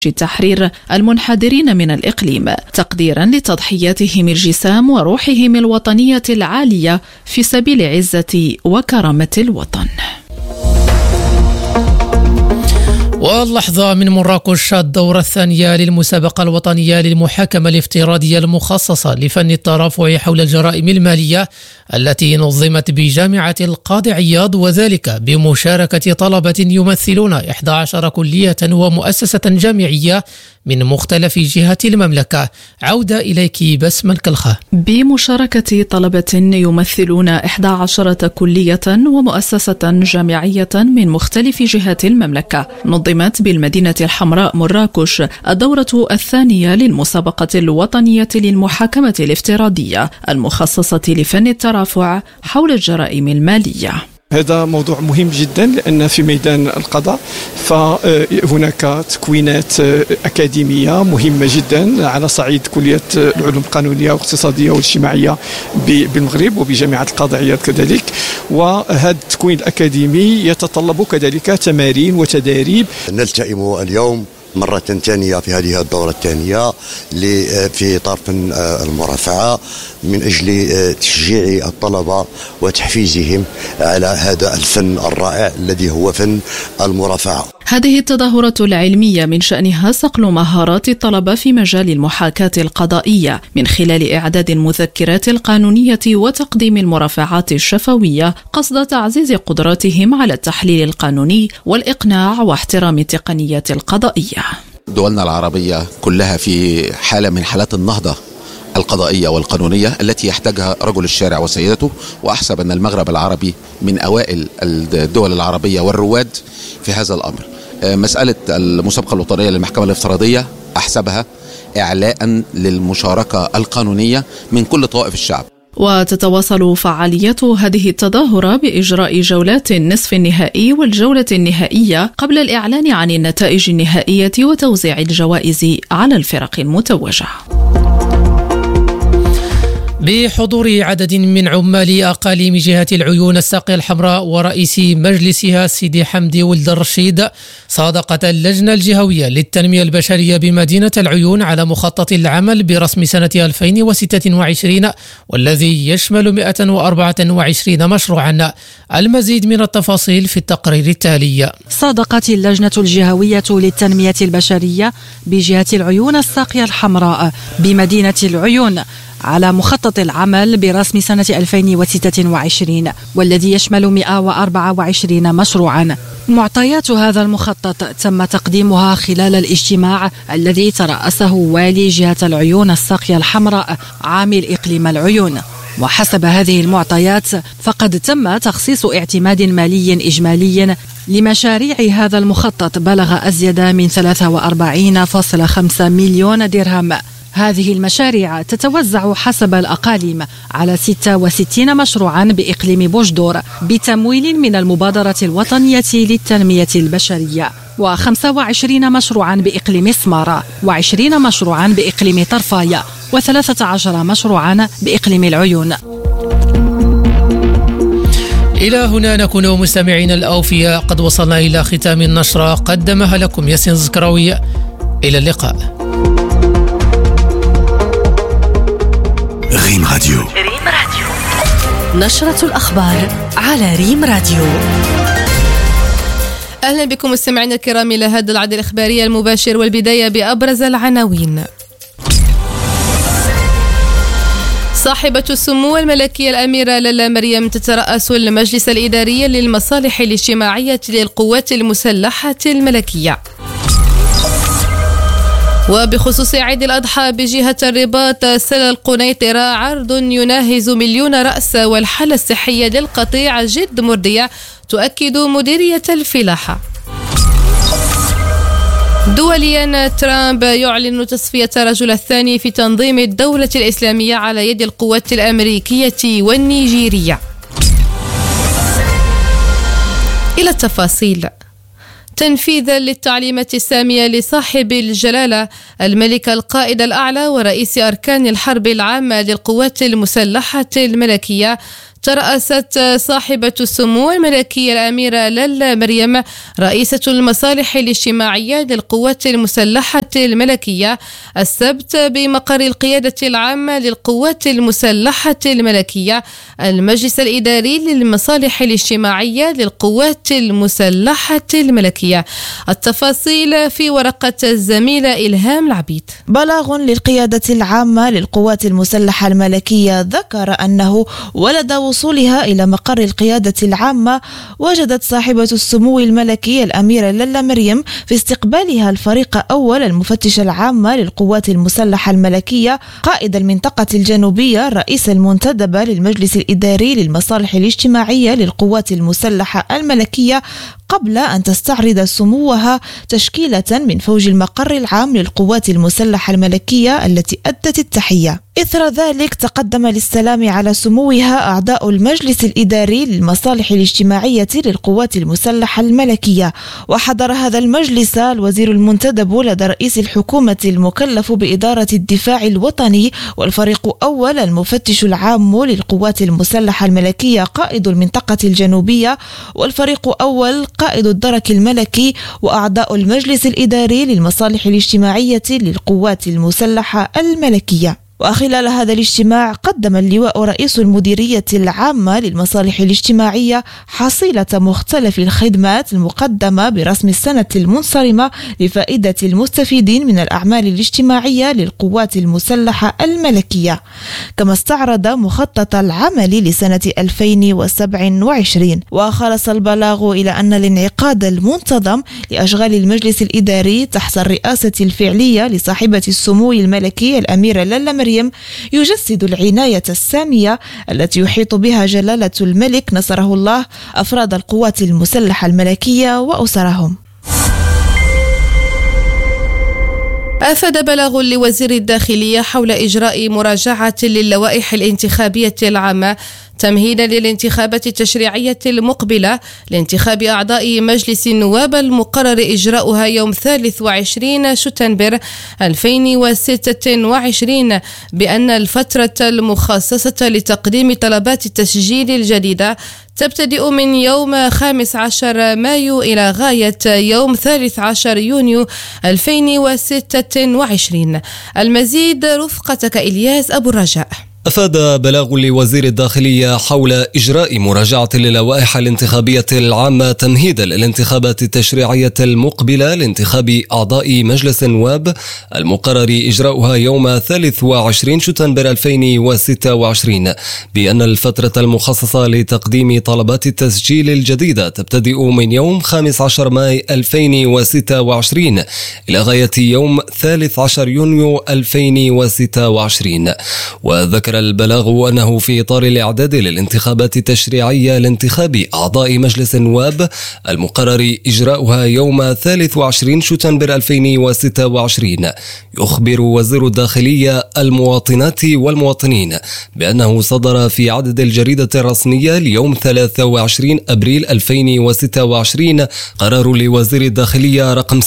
تحرير المنحدرين من الإقليم تقديرا لتضحياتهم الجسام وروحهم الوطنية العالية في سبيل عزة وكرامة الوطن. واللحظة من مراكش، الدورة الثانية للمسابقة الوطنية للمحاكمة الافتراضية المخصصة لفن الترافع حول الجرائم المالية التي نظمت بجامعة القاضي عياض، وذلك بمشاركة طلبة يمثلون 11 كلية ومؤسسة جامعية من مختلف جهات المملكة. عودة إليك بسمة الكلخة. بمشاركة طلبة يمثلون 11 كلية ومؤسسة جامعية من مختلف جهات المملكة، نظمت بالمدينة الحمراء مراكش الدورة الثانية للمسابقة الوطنية للمحاكمة الافتراضية المخصصة لفن الترافع حول الجرائم المالية. هذا موضوع مهم جدا، لأن في ميدان القضاء فهناك تكوينات أكاديمية مهمة جدا على صعيد كلية العلوم القانونية والاقتصادية والاجتماعية بالمغرب وبجامعة القاضي عياض كذلك، وهذا التكوين الأكاديمي يتطلب كذلك تمارين وتداريب. نلتئم اليوم مرة ثانية في هذه الدورة الثانية في طرف المرافعة من أجل تشجيع الطلبة وتحفيزهم على هذا الفن الرائع الذي هو فن المرافعة. هذه التظاهرة العلمية من شأنها صقل مهارات الطلبة في مجال المحاكاة القضائية من خلال إعداد المذكرات القانونية وتقديم المرافعات الشفوية قصد تعزيز قدراتهم على التحليل القانوني والإقناع واحترام التقنيات القضائية. دولنا العربية كلها في حالة من حالات النهضة القضائية والقانونية التي يحتاجها رجل الشارع وسيدته، وأحسب أن المغرب العربي من أوائل الدول العربية والرواد في هذا الأمر. مسألة المسابقة الوطنية للمحكمة الافتراضية أحسبها إعلاء للمشاركة القانونية من كل طوائف الشعب. وتتواصل فعاليات هذه التظاهرة بإجراء جولات النصف النهائي والجولة النهائية قبل الإعلان عن النتائج النهائية وتوزيع الجوائز على الفرق المتوجة. بحضور عدد من عمال أقاليم جهة العيون الساقية الحمراء ورئيس مجلسها سيدي حمدي ولد الرشيد، صادقت اللجنة الجهوية للتنمية البشرية بمدينة العيون على مخطط العمل برسم سنة 2026 والذي يشمل 124 مشروعا. المزيد من التفاصيل في التقرير التالي. صادقت اللجنة الجهوية للتنمية البشرية بجهة العيون الساقية الحمراء بمدينة العيون على مخطط العمل برسم سنة 2026 والذي يشمل 124 مشروعا. معطيات هذا المخطط تم تقديمها خلال الاجتماع الذي ترأسه والي جهة العيون الساقية الحمراء عامل إقليم العيون. وحسب هذه المعطيات فقد تم تخصيص اعتماد مالي إجمالي لمشاريع هذا المخطط بلغ أزيد من 43.5 مليون درهم. هذه المشاريع تتوزع حسب الأقاليم على 66 مشروعا بإقليم بوجدور بتمويل من المبادرة الوطنية للتنمية البشرية، و25 مشروعا بإقليم سمارة، و20 مشروعا بإقليم طرفاية، و13 مشروعا بإقليم العيون. إلى هنا نكون مستمعين الأوفياء قد وصلنا إلى ختام النشرة قدمها لكم ياسين زكراوي. إلى اللقاء. ريم راديو. نشرة الأخبار على ريم راديو. أهلا بكم مستمعينا الكرام إلى هذا العدد الإخباري المباشر، والبداية بأبرز العناوين. صاحبة السمو الملكية الأميرة لالا مريم تترأس المجلس الإداري للمصالح الاجتماعية للقوات المسلحة الملكية. وبخصوص عيد الأضحى بجهة الرباط سلا القنيطرة عرض يناهز 1,000,000 رأس، والحالة الصحية للقطيع جد مرضية تؤكد مديرية الفلاحة. دوليا، ترامب يعلن تصفية رجل الثاني في تنظيم الدولة الإسلامية على يد القوات الأمريكية والنيجيرية. إلى التفاصيل. تنفيذا للتعليمات السامية لصاحب الجلالة الملك القائد الأعلى ورئيس أركان الحرب العامة للقوات المسلحة الملكية، ترأست صاحبة السمو الملكية الأميرة لالا مريم رئيسة المصالح الاجتماعية للقوات المسلحة الملكية السبت بمقر القيادة العامة للقوات المسلحة الملكية المجلس الإداري للمصالح الاجتماعية للقوات المسلحة الملكية. التفاصيل في ورقة الزميلة إلهام العبيد. بلاغ للقيادة العامة للقوات المسلحة الملكية ذكر أنه ولد وصولها إلى مقر القيادة العامة وجدت صاحبة السمو الملكي الأميرة لالا مريم في استقبالها الفريق أول المفتش العامة للقوات المسلحة الملكية قائد المنطقة الجنوبية الرئيس المنتدب للمجلس الإداري للمصالح الاجتماعية للقوات المسلحة الملكية قبل أن تستعرض سموها تشكيلة من فوج المقر العام للقوات المسلحة الملكية التي أدت التحية. إثر ذلك تقدم للسلام على سموها أعضاء المجلس الإداري للمصالح الاجتماعية للقوات المسلحة الملكية، وحضر هذا المجلس الوزير المنتدب لدى رئيس الحكومة المكلف بإدارة الدفاع الوطني والفريق أول المفتش العام للقوات المسلحة الملكية قائد المنطقة الجنوبية والفريق أول قائد الدرك الملكي وأعضاء المجلس الإداري للمصالح الاجتماعية للقوات المسلحة الملكية. وخلال هذا الاجتماع قدم اللواء رئيس المديرية العامة للمصالح الاجتماعية حصيلة مختلف الخدمات المقدمة برسم السنة المنصرمة لفائدة المستفيدين من الأعمال الاجتماعية للقوات المسلحة الملكية، كما استعرض مخطط العمل لسنة 2027. وخلص البلاغ إلى أن الانعقاد المنتظم لأشغال المجلس الإداري تحت الرئاسة الفعلية لصاحبة السمو الملكي الأميرة لالا مريم يجسد العناية السامية التي يحيط بها جلالة الملك نصره الله أفراد القوات المسلحة الملكية وأسرهم. أفاد بلاغ لوزير الداخلية حول إجراء مراجعة للوائح الانتخابية العامة تمهيدا للانتخابات التشريعية المقبلة لانتخاب أعضاء مجلس النواب المقرر إجراؤها يوم 23 شتنبر 2026 بأن الفترة المخصصة لتقديم طلبات التسجيل الجديدة تبتدئ من يوم 15 مايو إلى غاية يوم 13 يونيو 2026. المزيد رفقتك إلياس أبو الرجاء. أفاد بلاغ لوزير الداخلية حول إجراء مراجعة للوائح الانتخابية العامة تمهيدا للانتخابات التشريعية المقبلة لانتخاب أعضاء مجلس النواب المقرر إجراؤها يوم 23 شتنبر 2026 بأن الفترة المخصصة لتقديم طلبات التسجيل الجديدة تبتدئ من يوم 15 ماي 2026 إلى غاية يوم 13 يونيو 2026. وذكر البلاغ أنه في إطار الإعداد للانتخابات التشريعية لانتخاب أعضاء مجلس النواب المقرر إجراؤها يوم 23 شتنبر 2026 يخبر وزير الداخلية المواطنات والمواطنين بأنه صدر في عدد الجريدة الرسمية ليوم 23 أبريل 2026 قرار لوزير الداخلية رقم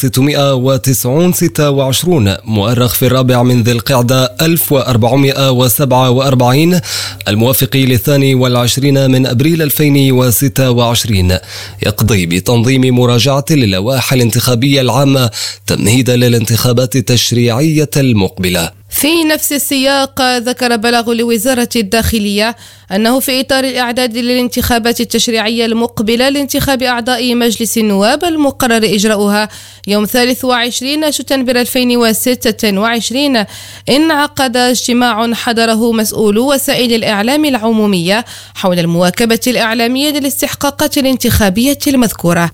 690/26 مؤرخ في 4 من ذي القعدة 1447 الموافق ل22 من أبريل 2026 يقضي بتنظيم مراجعة للوائح الانتخابية العامة تمهيدا للانتخابات التشريعية المقبلة. في نفس السياق ذكر بلاغ لوزارة الداخلية أنه في إطار الإعداد للانتخابات التشريعية المقبلة لانتخاب أعضاء مجلس النواب المقرر إجراؤها يوم 23 شتنبر 2026 انعقد اجتماع حضره مسؤولو وسائل الإعلام العمومية حول المواكبة الإعلامية للاستحقاقات الانتخابية المذكورة.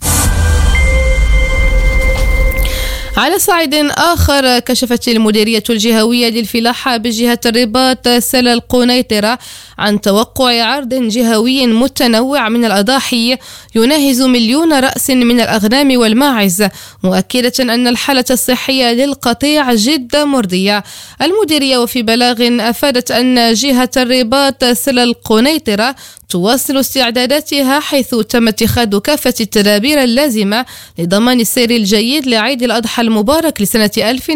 على صعيد آخر كشفت المديرية الجهوية للفلاحة بجهة الرباط سلا القنيطرة عن توقع عرض جهوي متنوع من الأضاحي يناهز 1,000,000 رأس من الأغنام والماعز، مؤكدة أن الحالة الصحية للقطيع جد مرضية. المديرية وفي بلاغ أفادت أن جهة الرباط سلا القنيطرة تواصل استعداداتها، حيث تم اتخاذ كافة التدابير اللازمة لضمان السير الجيد لعيد الأضحى المبارك لسنة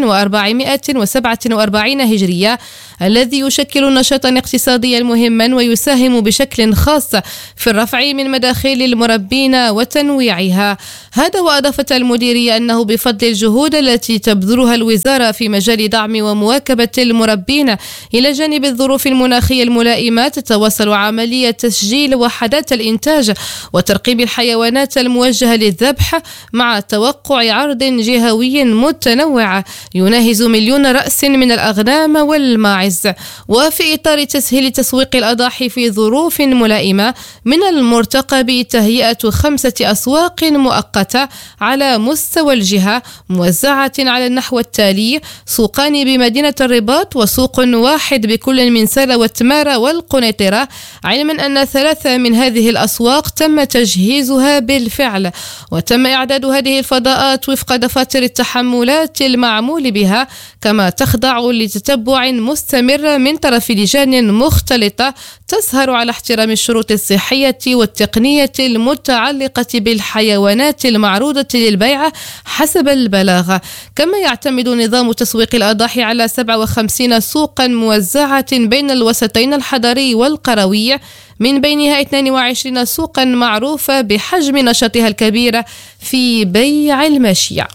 1447 هجرية، الذي يشكل نشاطا اقتصاديا مهما ويساهم بشكل خاص في الرفع من مداخيل المربين وتنويعها. هذا وأضافت المديرية أنه بفضل الجهود التي تبذلها الوزارة في مجال دعم ومواكبة المربين إلى جانب الظروف المناخية الملائمة، تتواصل عملية تسجيل وحدات الإنتاج وترقيب الحيوانات الموجهة للذبح، مع توقع عرض جهوي متنوع يناهز 1,000,000 رأس من الأغنام والماعز. وفي إطار تسهيل تسويق الأضاحي في ظروف ملائمة، من المرتقب تهيئة 5 أسواق مؤقتة على مستوى الجهة موزعة على النحو التالي: سوقان بمدينة الرباط، وسوق واحد بكل من سلا وتمارة والقنيطرة، علما أن 3 من هذه الأسواق تم تجهيزها بالفعل، وتم إعداد هذه الفضاءات وفق دفاتر التحملات المعمول بها، كما تخضع لتتبع مستمر من طرف لجان مختلطة تسهر على احترام الشروط الصحية والتقنية المتعلقة بالحيوانات المعروضة للبيع حسب البلاغة. كما يعتمد نظام تسويق الأضاحي على 57 سوقا موزعة بين الوسطين الحضري والقروي، من بينها 22 سوقا معروفة بحجم نشاطها الكبير في بيع الماشية.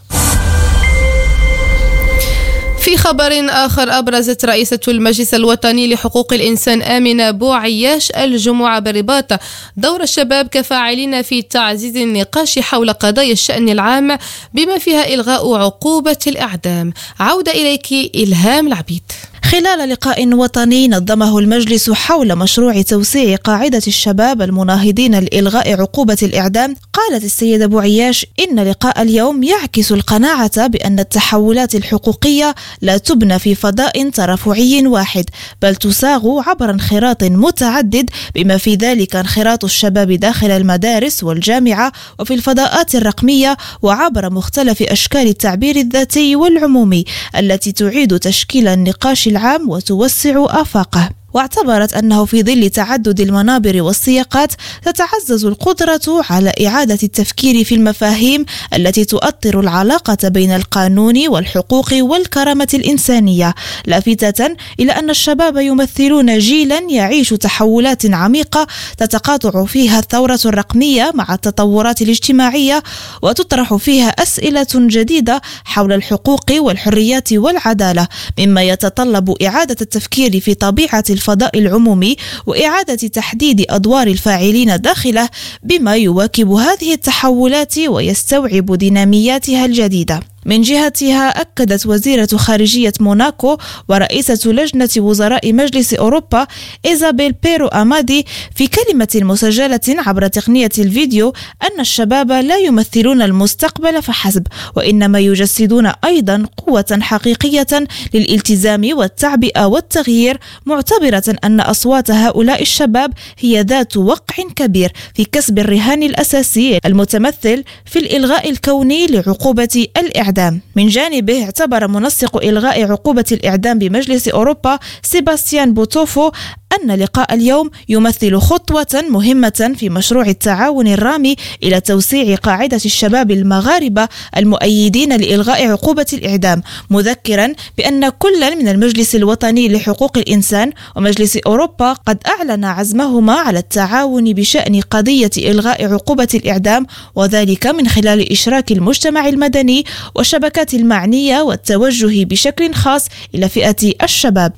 في خبر آخر، أبرزت رئيسة المجلس الوطني لحقوق الإنسان آمنة بوعياش الجمعة بالرباط دور الشباب كفاعلين في تعزيز النقاش حول قضايا الشأن العام، بما فيها إلغاء عقوبة الإعدام. عودة إليك إلهام العبيد. خلال لقاء وطني نظمه المجلس حول مشروع توسيع قاعدة الشباب المناهضين لإلغاء عقوبة الإعدام، قالت السيدة بوعياش إن لقاء اليوم يعكس القناعة بأن التحولات الحقوقية لا تبنى في فضاء ترفعي واحد، بل تساغ عبر انخراط متعدد، بما في ذلك انخراط الشباب داخل المدارس والجامعة وفي الفضاءات الرقمية، وعبر مختلف أشكال التعبير الذاتي والعمومي التي تعيد تشكيل النقاش العام وتوسع آفاقه. واعتبرت أنه في ظل تعدد المنابر والسياقات تتعزز القدرة على إعادة التفكير في المفاهيم التي تؤطر العلاقة بين القانون والحقوق والكرامة الإنسانية، لافتة إلى أن الشباب يمثلون جيلا يعيش تحولات عميقة تتقاطع فيها الثورة الرقمية مع التطورات الاجتماعية، وتطرح فيها أسئلة جديدة حول الحقوق والحريات والعدالة، مما يتطلب إعادة التفكير في طبيعة الفضاء العمومي وإعادة تحديد أدوار الفاعلين داخله، بما يواكب هذه التحولات ويستوعب دينامياتها الجديدة. من جهتها أكدت وزيرة خارجية موناكو ورئيسة لجنة وزراء مجلس أوروبا إيزابيل بيرو أمادي في كلمة مسجلة عبر تقنية الفيديو أن الشباب لا يمثلون المستقبل فحسب، وإنما يجسدون أيضا قوة حقيقية للالتزام والتعبئة والتغيير، معتبرة أن أصوات هؤلاء الشباب هي ذات وقع كبير في كسب الرهان الأساسي المتمثل في الإلغاء الكوني لعقوبة الإعدام. من جانبه اعتبر منسق إلغاء عقوبة الإعدام بمجلس أوروبا سيباستيان بوتوفو أن لقاء اليوم يمثل خطوة مهمة في مشروع التعاون الرامي إلى توسيع قاعدة الشباب المغاربة المؤيدين لإلغاء عقوبة الإعدام، مذكرا بأن كل من المجلس الوطني لحقوق الإنسان ومجلس أوروبا قد أعلن عزمهما على التعاون بشأن قضية إلغاء عقوبة الإعدام، وذلك من خلال إشراك المجتمع المدني والشبكات المعنية والتوجه بشكل خاص إلى فئة الشباب.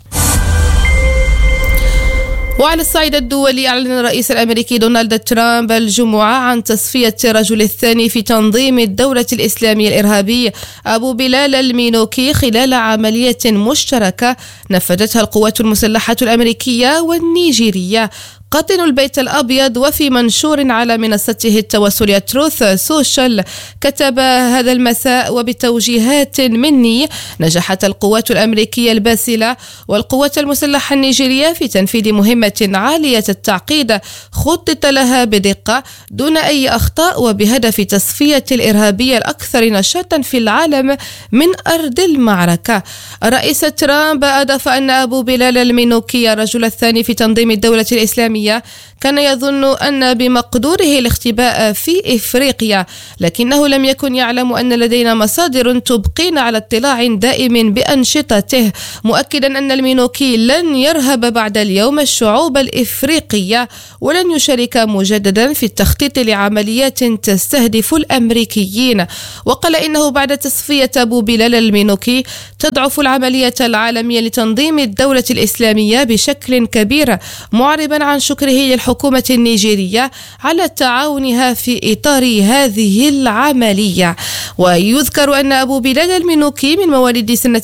وعلى الصعيد الدولي، أعلن الرئيس الأمريكي دونالد ترامب الجمعة عن تصفية الرجل الثاني في تنظيم الدولة الإسلامية الإرهابي أبو بلال المينوكي خلال عملية مشتركة نفذتها القوات المسلحة الأمريكية والنيجيرية. قاطن البيت الأبيض وفي منشور على منصته التواصلية تروث سوشيال كتب هذا المساء: وبتوجيهات مني نجحت القوات الأمريكية الباسلة والقوات المسلحة النيجيرية في تنفيذ مهمة عالية التعقيد خطط لها بدقة دون أي أخطاء وبهدف تصفية الإرهابية الأكثر نشاطا في العالم من أرض المعركة. الرئيس ترامب أضاف أن أبو بلال المينوكي الرجل الثاني في تنظيم الدولة الإسلامية كان يظن أن بمقدوره الاختباء في إفريقيا، لكنه لم يكن يعلم أن لدينا مصادر تبقينا على اطلاع دائم بأنشطته، مؤكدا أن المينوكي لن يرهب بعد اليوم الشعوب الإفريقية ولن يشارك مجددا في التخطيط لعمليات تستهدف الأمريكيين. وقال إنه بعد تصفية أبو بلال المينوكي تضعف العملية العالمية لتنظيم الدولة الإسلامية بشكل كبير، معربا عن شكره للحكومة النيجيرية على تعاونها في إطار هذه العملية. ويذكر أن أبو بلال المينوكي من مواليد سنة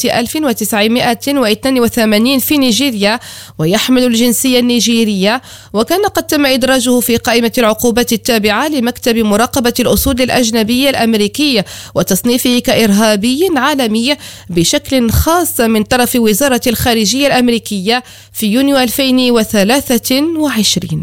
1982 في نيجيريا ويحمل الجنسية النيجيرية، وكان قد تم إدراجه في قائمة العقوبات التابعة لمكتب مراقبة الأصول الأجنبية الأمريكي وتصنيفه كإرهابي عالمي بشكل خاص من طرف وزارة الخارجية الأمريكية في يونيو 2023.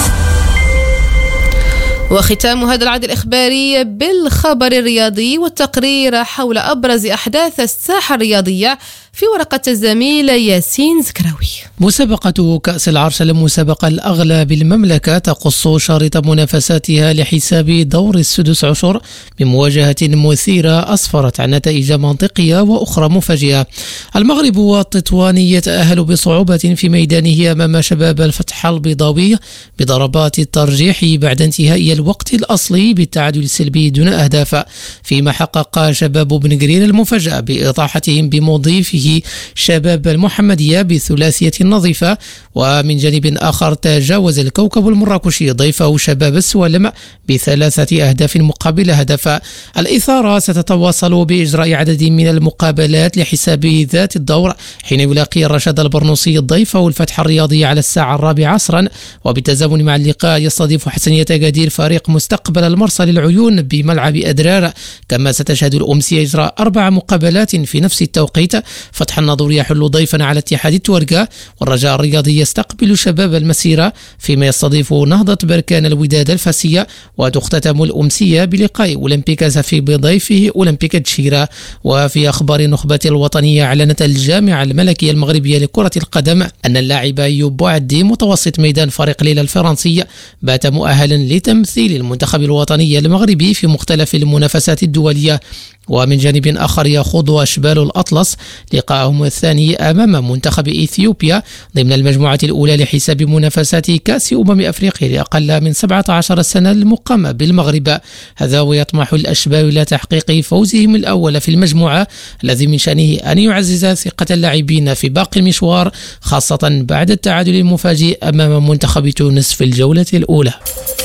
وختام هذا العدد الإخباري بالخبر الرياضي والتقرير حول أبرز أحداث الساحة الرياضية في ورقة الزميل ياسين زكراوي. مسابقة كأس العرش المسابقة الأغلى بالمملكة تقص شريط منافساتها لحساب دور السدس عشر بمواجهة مثيرة أسفرت عن نتائج منطقية وأخرى مفاجئة. المغرب والتطوان يتأهل بصعوبة في ميدانه أمام شباب الفتح البيضاوي بضربات الترجيح بعد انتهاء الوقت الأصلي بالتعادل السلبي دون أهداف، فيما حقق شباب بن قرير المفاجأة بإطاحتهم بمضيفه شباب المحمدية بثلاثية نظيفة. ومن جانب آخر تجاوز الكوكب المراكشي ضيفه شباب السوالم بثلاثة أهداف مقابل هدف. الإثارة ستتواصل بإجراء عدد من المقابلات لحساب ذات الدور، حين يلاقي الرشاد البرنوسي ضيفه الفتح الرياضي على الساعة 4 عصرا، وبالتزامن مع اللقاء يستضيف حسنية أكادير فريق مستقبل المرسى للعيون بملعب أدرار. كما ستشهد الأمسية إجراء 4 مقابلات في نفس التوقيت، فتح الناظور يحل ضيفا على اتحاد التورقة، والرجاء الرياضي يستقبل شباب المسيرة، فيما يستضيف نهضة بركان الوداد الفاسية. وتختتم الأمسية بلقاء أولمبيك زفي بضيفه أولمبيك تشيرا. وفي أخبار النخبة الوطنية، أعلنت الجامعة الملكية المغربية لكرة القدم أن اللاعب أيوب بوعدي متوسط ميدان فريق ليلى الفرنسي بات مؤهلا لتمثيل المنتخب الوطني المغربي في مختلف المنافسات الدولية. ومن جانب آخر يخوض أشبال الأطلس لقاءهم الثاني أمام منتخب إثيوبيا ضمن المجموعة الأولى لحساب منافسات كأس أفريقيا لأقل من 17 سنة المقامة بالمغرب. هذا ويطمح الأشبال إلى تحقيق فوزهم الأول في المجموعة، الذي من شأنه أن يعزز ثقة اللاعبين في باقي المشوار، خاصة بعد التعادل المفاجئ أمام منتخب تونس في الجولة الأولى.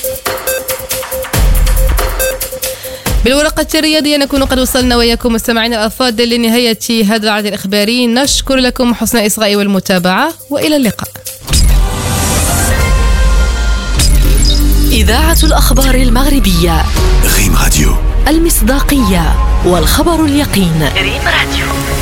بالورقة الرياضية نكون قد وصلنا وياكم مستمعينا الأفاضل لنهاية هذا العدد الإخباري. نشكر لكم حسن الإصغاء والمتابعة، وإلى اللقاء. إذاعة الأخبار المغربية ريم راديو، المصداقية والخبر اليقين. ريم راديو.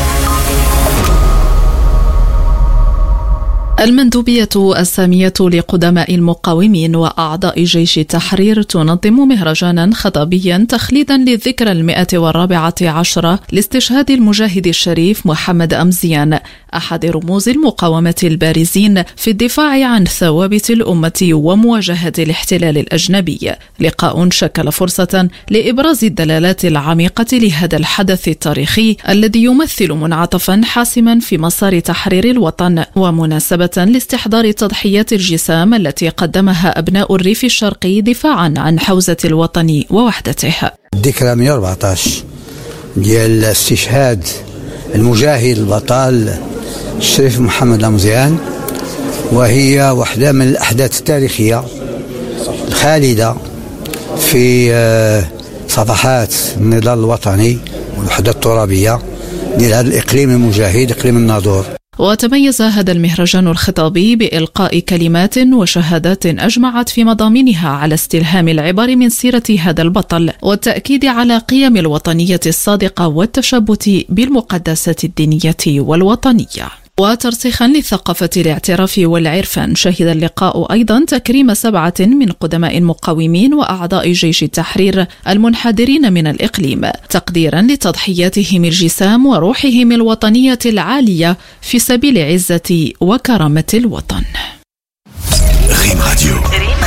المندوبية السامية لقدماء المقاومين وأعضاء جيش التحرير تنظم مهرجانا خطابيا تخليدا للذكرى 114 لاستشهاد المجاهد الشريف محمد أمزيان، أحد رموز المقاومة البارزين في الدفاع عن ثوابت الأمة ومواجهة الاحتلال الأجنبي. لقاء شكل فرصة لإبراز الدلالات العميقة لهذا الحدث التاريخي الذي يمثل منعطفا حاسما في مسار تحرير الوطن، ومناسبة لاستحضار تضحيات الجسام التي قدمها أبناء الريف الشرقي دفاعا عن حوزة الوطن ووحدته. الذكرى 114 ديال استشهاد المجاهد البطل الشريف محمد أمزيان، وهي واحدة من الأحداث التاريخية الخالدة في صفحات النضال الوطني والوحدة الترابية ديال هذا الإقليم المجاهد، إقليم الناظور. وتميز هذا المهرجان الخطابي بإلقاء كلمات وشهادات أجمعت في مضامينها على استلهام العبر من سيرة هذا البطل والتأكيد على قيم الوطنية الصادقة والتشبث بالمقدسات الدينية والوطنية. وترسيخا لثقافة الاعتراف والعرفان، شهد اللقاء أيضا تكريم 7 من قدماء المقاومين وأعضاء جيش التحرير المنحدرين من الإقليم، تقديرا لتضحياتهم الجسام وروحهم الوطنية العالية في سبيل عزة وكرامة الوطن. ريم راديو.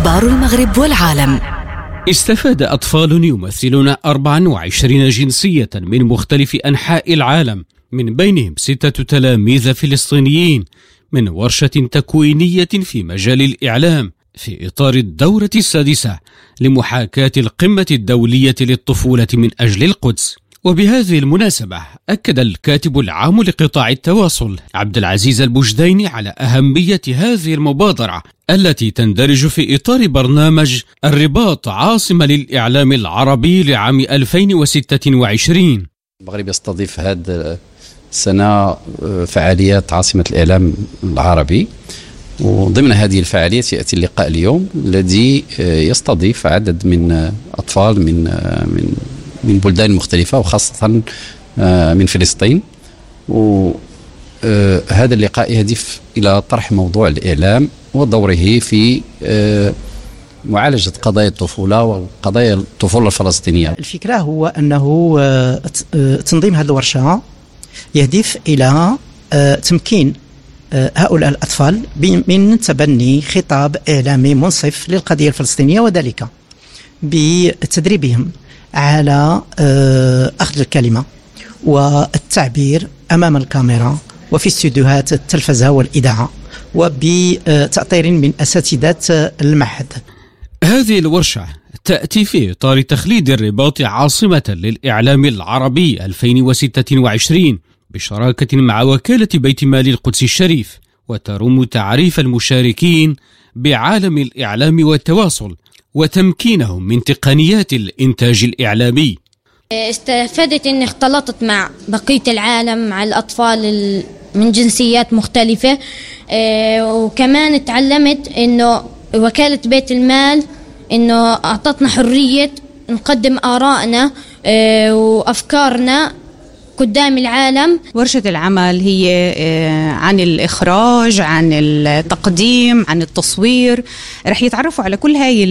أخبار المغرب والعالم. استفاد أطفال يمثلون 24 جنسية من مختلف أنحاء العالم، من بينهم 6 تلاميذ فلسطينيين، من ورشة تكوينية في مجال الإعلام في إطار الدورة السادسة لمحاكاة القمة الدولية للطفولة من أجل القدس. وبهذه المناسبة أكد الكاتب العام لقطاع التواصل عبد العزيز البجديني على أهمية هذه المبادرة التي تندرج في إطار برنامج الرباط عاصمة للإعلام العربي لعام 2026. المغرب يستضيف هذه السنة فعاليات عاصمة الإعلام العربي، وضمن هذه الفعاليات يأتي اللقاء اليوم الذي يستضيف عدد من أطفال من بلدان مختلفة وخاصة من فلسطين. وهذا اللقاء يهدف إلى طرح موضوع الإعلام ودوره في معالجة قضايا الطفولة وقضايا الطفولة الفلسطينية. الفكرة هو أنه تنظيم هذه الورشة يهدف إلى تمكين هؤلاء الأطفال من تبني خطاب إعلامي منصف للقضية الفلسطينية، وذلك بتدريبهم على أخذ الكلمة والتعبير أمام الكاميرا وفي استديوهات التلفزة والإذاعة، وبتأطير من أساتذة المعهد. هذه الورشة تأتي في إطار تخليد الرباط عاصمة للإعلام العربي 2026 بشراكة مع وكالة بيت مال القدس الشريف، وتروم تعريف المشاركين بعالم الإعلام والتواصل وتمكينهم من تقنيات الإنتاج الإعلامي. استفدت أني اختلطت مع بقية العالم، مع الأطفال من جنسيات مختلفة، وكمان تعلمت أنه وكالة بيت المال أنه أعطتنا حرية نقدم آرائنا وأفكارنا قدام العالم. ورشة العمل هي عن الإخراج، عن التقديم، عن التصوير. رح يتعرفوا على كل هاي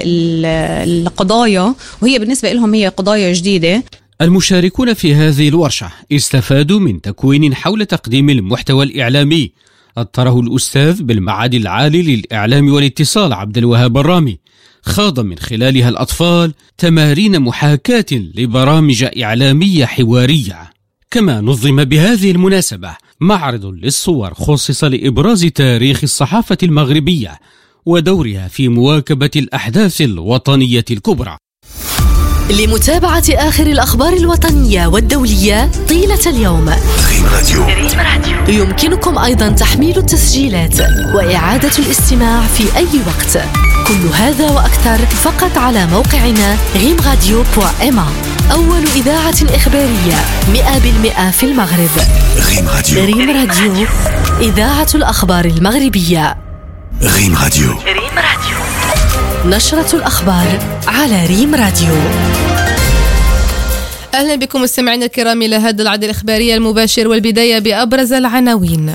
القضايا، وهي بالنسبة لهم هي قضايا جديدة. المشاركون في هذه الورشة استفادوا من تكوين حول تقديم المحتوى الإعلامي أطره الأستاذ بالمعهد العالي للإعلام والاتصال عبد الوهاب الرامي. خاض من خلالها الأطفال تمارين محاكاة لبرامج إعلامية حوارية. كما نظم بهذه المناسبة معرض للصور خصص لإبراز تاريخ الصحافة المغربية ودورها في مواكبة الأحداث الوطنية الكبرى. لمتابعة آخر الأخبار الوطنية والدولية طيلة اليوم، ريم راديو. يمكنكم أيضا تحميل التسجيلات وإعادة الاستماع في أي وقت. كل هذا وأكثر فقط على موقعنا rimradio.ma، أول إذاعة إخبارية 100% في المغرب. ريم راديو، إذاعة الأخبار المغربية. ريم راديو. نشرة الأخبار على ريم راديو. أهلا بكم مستمعينا الكرام إلى هذا العدد الإخباري المباشر، والبداية بأبرز العناوين.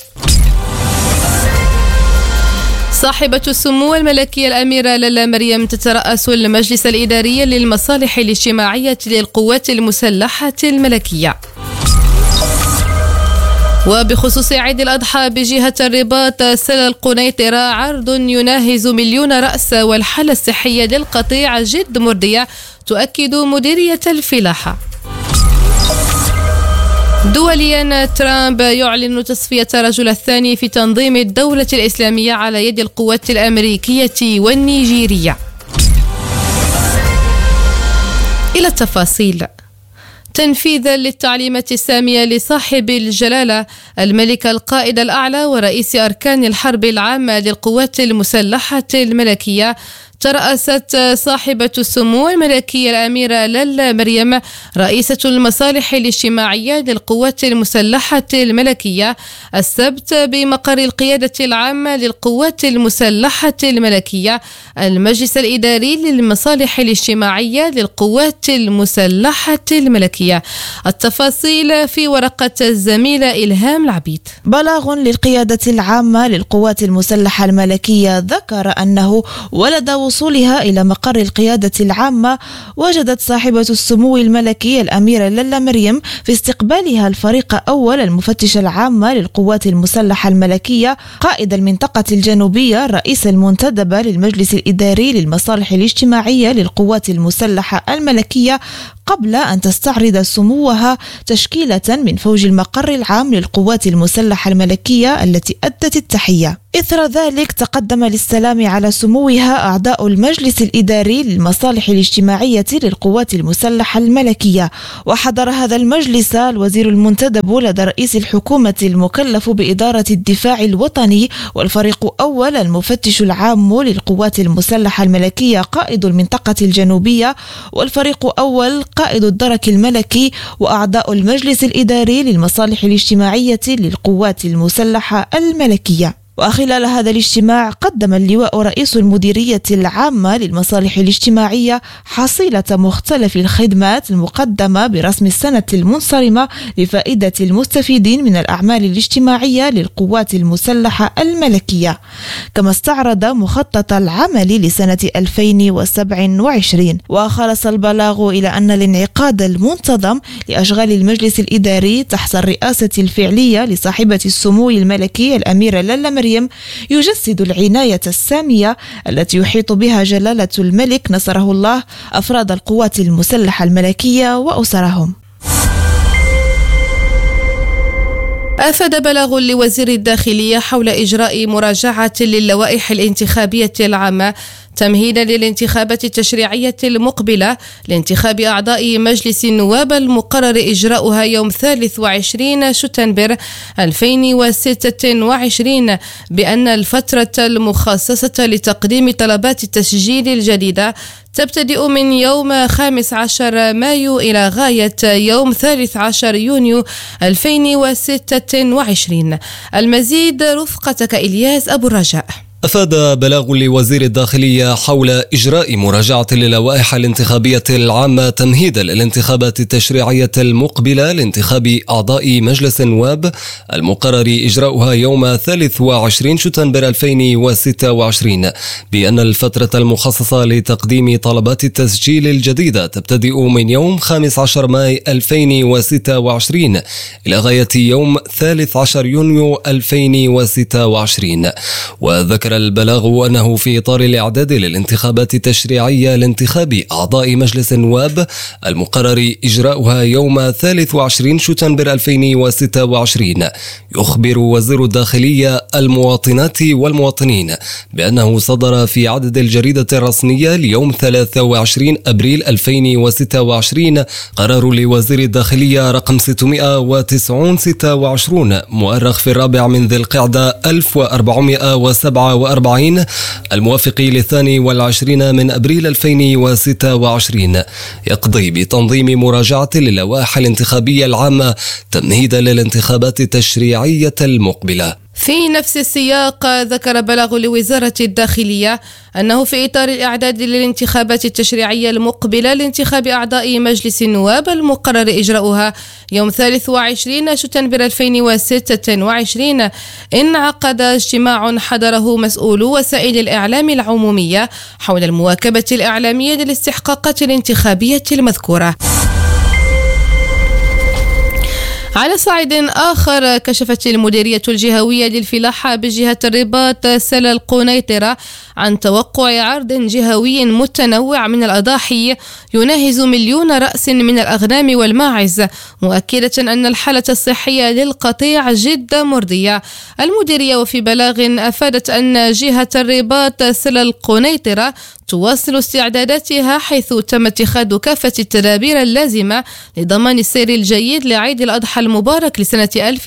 صاحبة السمو الملكية الأميرة لالا مريم تترأس المجلس الإداري للمصالح الاجتماعية للقوات المسلحة الملكية. وبخصوص عيد الأضحى بجهة الرباط سلا القنيطرة عرض يناهز 1,000,000 رأس، والحالة الصحية للقطيع جد مرضية تؤكد مديرية الفلاحة. دوليا، ترامب يعلن تصفية رجل الثاني في تنظيم الدولة الإسلامية على يد القوات الأمريكية والنيجيرية. إلى التفاصيل. تنفيذا للتعليمات السامية لصاحب الجلالة الملك القائد الأعلى ورئيس أركان الحرب العامة للقوات المسلحة الملكية، ترأست صاحبة السمو الملكية الأميرة لالا مريم رئيسة المصالح الاجتماعية للقوات المسلحة الملكية السبت بمقر القيادة العامة للقوات المسلحة الملكية المجلس الإداري للمصالح الاجتماعية للقوات المسلحة الملكية. التفاصيل في ورقة الزميلة إلهام العبيد. بلاغ للقيادة العامة للقوات المسلحة الملكية ذكر أنه ولد وصولها إلى مقر القيادة العامة وجدت صاحبة السمو الملكي الأميرة لالا مريم في استقبالها الفريق أول المفتشة العامة للقوات المسلحة الملكية قائد المنطقة الجنوبية الرئيس المنتدب للمجلس الإداري للمصالح الاجتماعية للقوات المسلحة الملكية قبل أن تستعرض سموها تشكيلة من فوج المقر العام للقوات المسلحة الملكية التي أدت التحية. إثر ذلك تقدم للسلام على سموها أعضاء المجلس الإداري للمصالح الاجتماعية للقوات المسلحة الملكية، وحضر هذا المجلس الوزير المنتدب لدى رئيس الحكومة المكلف بإدارة الدفاع الوطني، والفريق أول المفتش العام للقوات المسلحة الملكية قائد المنطقة الجنوبية، والفريق أول قائد الدرك الملكي، وأعضاء المجلس الإداري للمصالح الاجتماعية للقوات المسلحة الملكية. وخلال هذا الاجتماع قدم اللواء رئيس المديرية العامة للمصالح الاجتماعية حصيلة مختلف الخدمات المقدمة برسم السنة المنصرمة لفائدة المستفيدين من الأعمال الاجتماعية للقوات المسلحة الملكية، كما استعرض مخطط العمل لسنة 2027. وخلص البلاغ إلى أن الانعقاد المنتظم لأشغال المجلس الإداري تحت الرئاسة الفعلية لصاحبة السمو الملكي الأميرة لالا مريم يجسد العناية السامية التي يحيط بها جلالة الملك نصره الله أفراد القوات المسلحة الملكية وأسرهم. أفاد بلاغ لوزير الداخلية حول إجراء مراجعة للوائح الانتخابية العامة تمهيدا للانتخابات التشريعية المقبلة لانتخاب أعضاء مجلس النواب المقرر إجراؤها يوم 23 شتنبر 2026، بأن الفترة المخصصة لتقديم طلبات التسجيل الجديدة تبتدئ من يوم 15 مايو إلى غاية يوم 13 يونيو 2026. المزيد رفقتك إلياس أبو الرجاء. أفاد بلاغ لوزير الداخلية حول إجراء مراجعة للوائح الانتخابية العامة تمهيدا للانتخابات التشريعية المقبلة لانتخاب أعضاء مجلس النواب المقرر إجراؤها يوم 23 شتنبر 2026، بأن الفترة المخصصة لتقديم طلبات التسجيل الجديدة تبتدئ من يوم 15 ماي 2026 إلى غاية يوم 13 يونيو 2026. وذكر البلاغ أنه في إطار الإعداد للانتخابات التشريعية لانتخاب أعضاء مجلس النواب المقرر إجراؤها يوم 23 شتنبر 2026، يخبر وزير الداخلية المواطنات والمواطنين بأنه صدر في عدد الجريدة الرسمية ليوم 23 أبريل 2026 قرار لوزير الداخلية رقم 626 مؤرخ في 4 من ذي القعدة 1447 الموافق ل22 من أبريل 2026، يقضي بتنظيم مراجعة للوائح الانتخابية العامة تمهيدا للانتخابات التشريعية المقبلة. في نفس السياق ذكر بلاغ لوزارة الداخلية أنه في إطار الإعداد للانتخابات التشريعية المقبلة لانتخاب أعضاء مجلس النواب المقرر إجراؤها يوم 23 شتنبر 2026 انعقد اجتماع حضره مسؤولو وسائل الإعلام العمومية حول المواكبة الإعلامية للاستحقاقات الانتخابية المذكورة. على صعيد آخر، كشفت المديرية الجهوية للفلاحة بجهة الرباط سلا القنيطرة عن توقع عرض جهوي متنوع من الأضاحي يناهز 1,000,000 رأس من الأغنام والماعز، مؤكدة أن الحالة الصحية للقطيع جد مرضية. المديرية وفي بلاغ أفادت أن جهة الرباط سلا القنيطرة تواصل استعداداتها، حيث تم اتخاذ كافة التدابير اللازمة لضمان السير الجيد لعيد الأضحى المبارك لسنة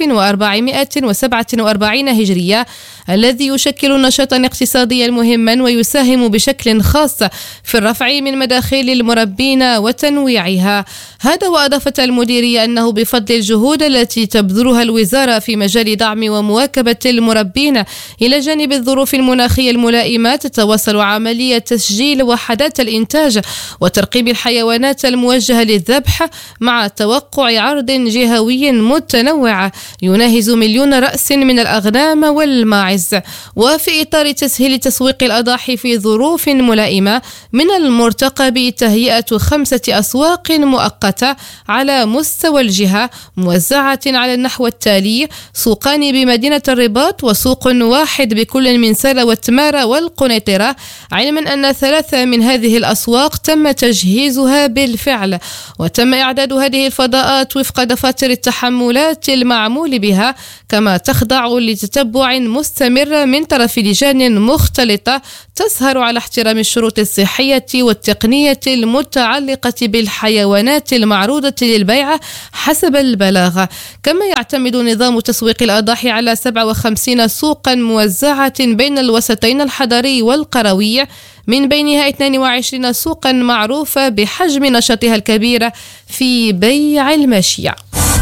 1447 هجرية، الذي يشكل نشاطا اقتصاديا مهما ويساهم بشكل خاص في الرفع من مداخيل المربين وتنويعها. هذا وأضافت المديرية أنه بفضل الجهود التي تبذلها الوزارة في مجال دعم ومواكبة المربين إلى جانب الظروف المناخية الملائمة، تتواصل عملية تسجيل وحدات الإنتاج وترقيب الحيوانات الموجهة للذبح مع توقع عرض جهوي سحري متنوع يناهز 1,000,000 رأس من الأغنام والماعز. وفي إطار تسهيل تسويق الأضاحي في ظروف ملائمة، من المرتقب تهيئة 5 أسواق مؤقتة على مستوى الجهة موزعة على النحو التالي: سوقان بمدينة الرباط، وسوق واحد بكل من سلا وتمارة والقنيطرة، علما أن 3 من هذه الأسواق تم تجهيزها بالفعل، وتم إعداد هذه الفضاءات وفق دفاتر التحملات المعمول بها، كما تخضع لتتبع مستمر من طرف لجان مختلطة تسهر على احترام الشروط الصحية والتقنية المتعلقة بالحيوانات المعروضة للبيع حسب البلاغة. كما يعتمد نظام تسويق الأضاحي على 57 سوقا موزعة بين الوسطين الحضري والقروي، من بينها 22 سوقا معروفة بحجم نشاطها الكبير في بيع الماشية.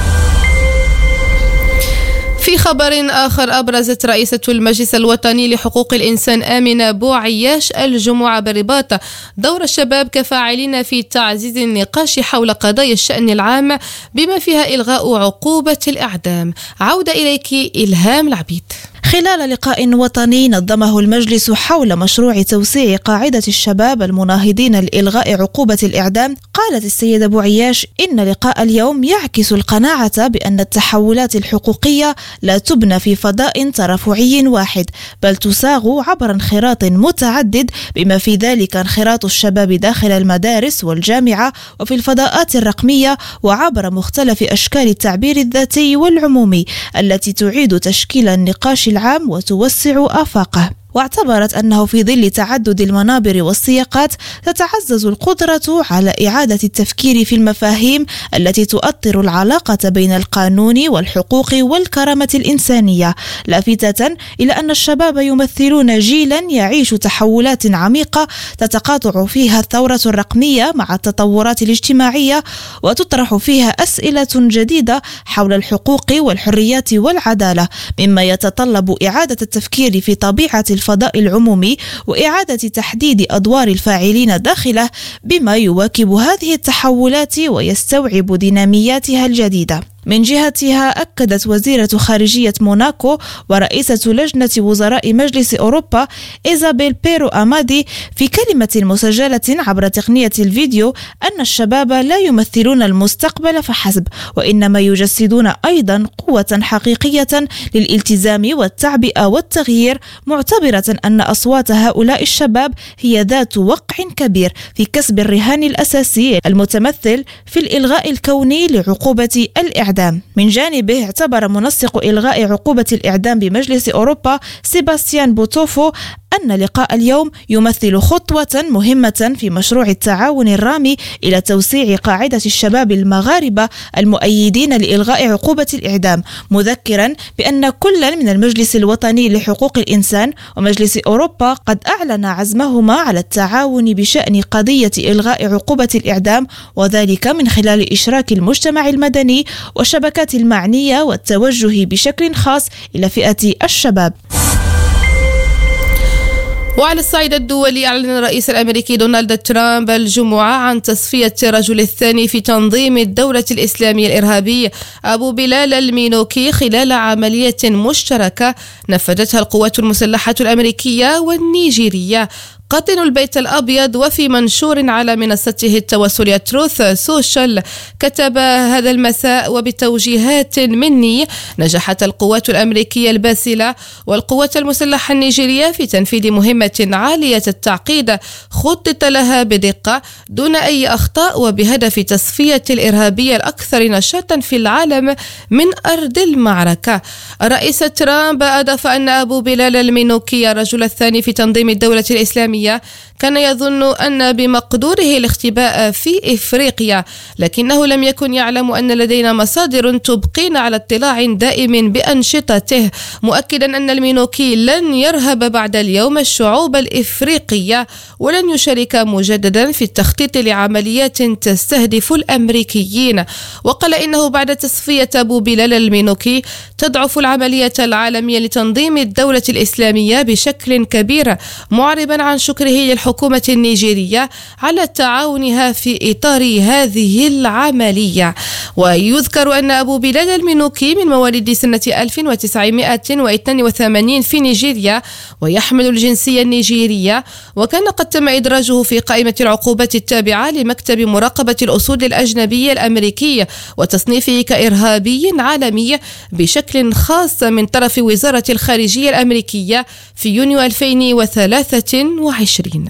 في خبر آخر، أبرزت رئيسة المجلس الوطني لحقوق الإنسان آمنة بوعياش الجمعة بالرباط دور الشباب كفاعلين في تعزيز النقاش حول قضايا الشأن العام، بما فيها إلغاء عقوبة الإعدام. عودة إليك إلهام العبيد. خلال لقاء وطني نظمه المجلس حول مشروع توسيع قاعدة الشباب المناهضين لإلغاء عقوبة الإعدام، قالت السيدة بوعياش إن لقاء اليوم يعكس القناعة بأن التحولات الحقوقية لا تبنى في فضاء ترفعي واحد، بل تساغ عبر انخراط متعدد، بما في ذلك انخراط الشباب داخل المدارس والجامعة وفي الفضاءات الرقمية، وعبر مختلف أشكال التعبير الذاتي والعمومي التي تعيد تشكيل النقاش العام وتوسع آفاقه. واعتبرت أنه في ظل تعدد المنابر والسياقات تتعزز القدرة على إعادة التفكير في المفاهيم التي تؤطر العلاقة بين القانون والحقوق والكرامة الإنسانية، لافتة إلى أن الشباب يمثلون جيلا يعيش تحولات عميقة تتقاطع فيها الثورة الرقمية مع التطورات الاجتماعية، وتطرح فيها أسئلة جديدة حول الحقوق والحريات والعدالة، مما يتطلب إعادة التفكير في طبيعة الفضاء العمومي وإعادة تحديد أدوار الفاعلين داخله، بما يواكب هذه التحولات ويستوعب دينامياتها الجديدة. من جهتها أكدت وزيرة خارجية موناكو ورئيسة لجنة وزراء مجلس أوروبا إيزابيل بيرو أمادي في كلمة مسجلة عبر تقنية الفيديو أن الشباب لا يمثلون المستقبل فحسب، وإنما يجسدون أيضا قوة حقيقية للالتزام والتعبئة والتغيير، معتبرة أن أصوات هؤلاء الشباب هي ذات وقع كبير في كسب الرهان الأساسي المتمثل في الإلغاء الكوني لعقوبة الإعدام. من جانبه اعتبر منسق إلغاء عقوبة الإعدام بمجلس أوروبا سيباستيان بوتوفو أن لقاء اليوم يمثل خطوة مهمة في مشروع التعاون الرامي إلى توسيع قاعدة الشباب المغاربة المؤيدين لإلغاء عقوبة الإعدام، مذكرا بأن كل من المجلس الوطني لحقوق الإنسان ومجلس أوروبا قد أعلن عزمهما على التعاون بشأن قضية إلغاء عقوبة الإعدام، وذلك من خلال إشراك المجتمع المدني والشبكات المعنية والتوجه بشكل خاص إلى فئة الشباب. وعلى الصعيد الدولي، أعلن الرئيس الأمريكي دونالد ترامب الجمعة عن تصفية الرجل الثاني في تنظيم الدولة الإسلامية الإرهابي أبو بلال المينوكي خلال عملية مشتركة نفذتها القوات المسلحة الأمريكية والنيجيرية. قاطن البيت الأبيض وفي منشور على منصته التواصلية تروث سوشيال كتب هذا المساء: وبتوجيهات مني نجحت القوات الأمريكية الباسلة والقوات المسلحة النيجيرية في تنفيذ مهمة عالية التعقيد خطط لها بدقة دون أي أخطاء، وبهدف تصفية الإرهابية الأكثر نشاطا في العالم من أرض المعركة. الرئيس ترامب أضاف أن أبو بلال المينوكي الرجل الثاني في تنظيم الدولة الإسلامية كان يظن أن بمقدوره الاختباء في إفريقيا، لكنه لم يكن يعلم أن لدينا مصادر تبقين على اطلاع دائم بأنشطته، مؤكدا أن المينوكي لن يرهب بعد اليوم الشعوب الإفريقية ولن يشارك مجددا في التخطيط لعمليات تستهدف الأمريكيين. وقال إنه بعد تصفية أبو بلال المينوكي تضعف العملية العالمية لتنظيم الدولة الإسلامية بشكل كبير، معربا عن شكره للحكومة الحكومة النيجيرية على تعاونها في إطار هذه العملية. ويذكر أن أبو بلال المنوكي من مواليد سنة 1982 في نيجيريا ويحمل الجنسية النيجيرية، وكان قد تم إدراجه في قائمة العقوبات التابعة لمكتب مراقبة الأصول الأجنبية الأمريكي وتصنيفه كإرهابي عالمي بشكل خاص من طرف وزارة الخارجية الأمريكية في يونيو 2023.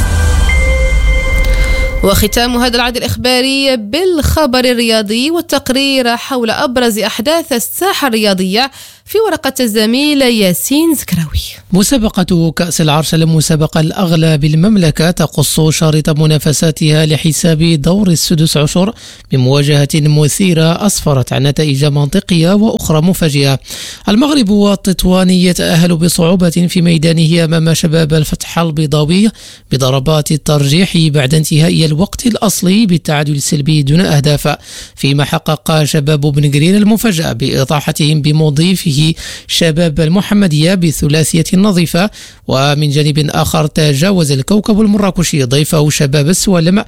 وختام هذا العدد الإخباري بالخبر الرياضي والتقرير حول أبرز أحداث الساحة الرياضية في ورقة الزميل ياسين زكراوي. مسابقة كأس العرش المسابقة الأغلى بالمملكة تقص شريط منافساتها لحساب دور السدس عشر بمواجهة مثيرة أسفرت عن نتائج منطقية وأخرى مفاجئة. المغرب والتطوان يتأهل بصعوبة في ميدانه أمام شباب الفتح البيضاوي بضربات الترجيح بعد انتهاء الوقت الأصلي بالتعادل السلبي دون أهداف، فيما حقق شباب بن قرير المفاجأة بإطاحتهم بمضيفه شباب المحمدية بثلاثية نظيفة. ومن جانب آخر تجاوز الكوكب المراكشي ضيفه شباب السوالم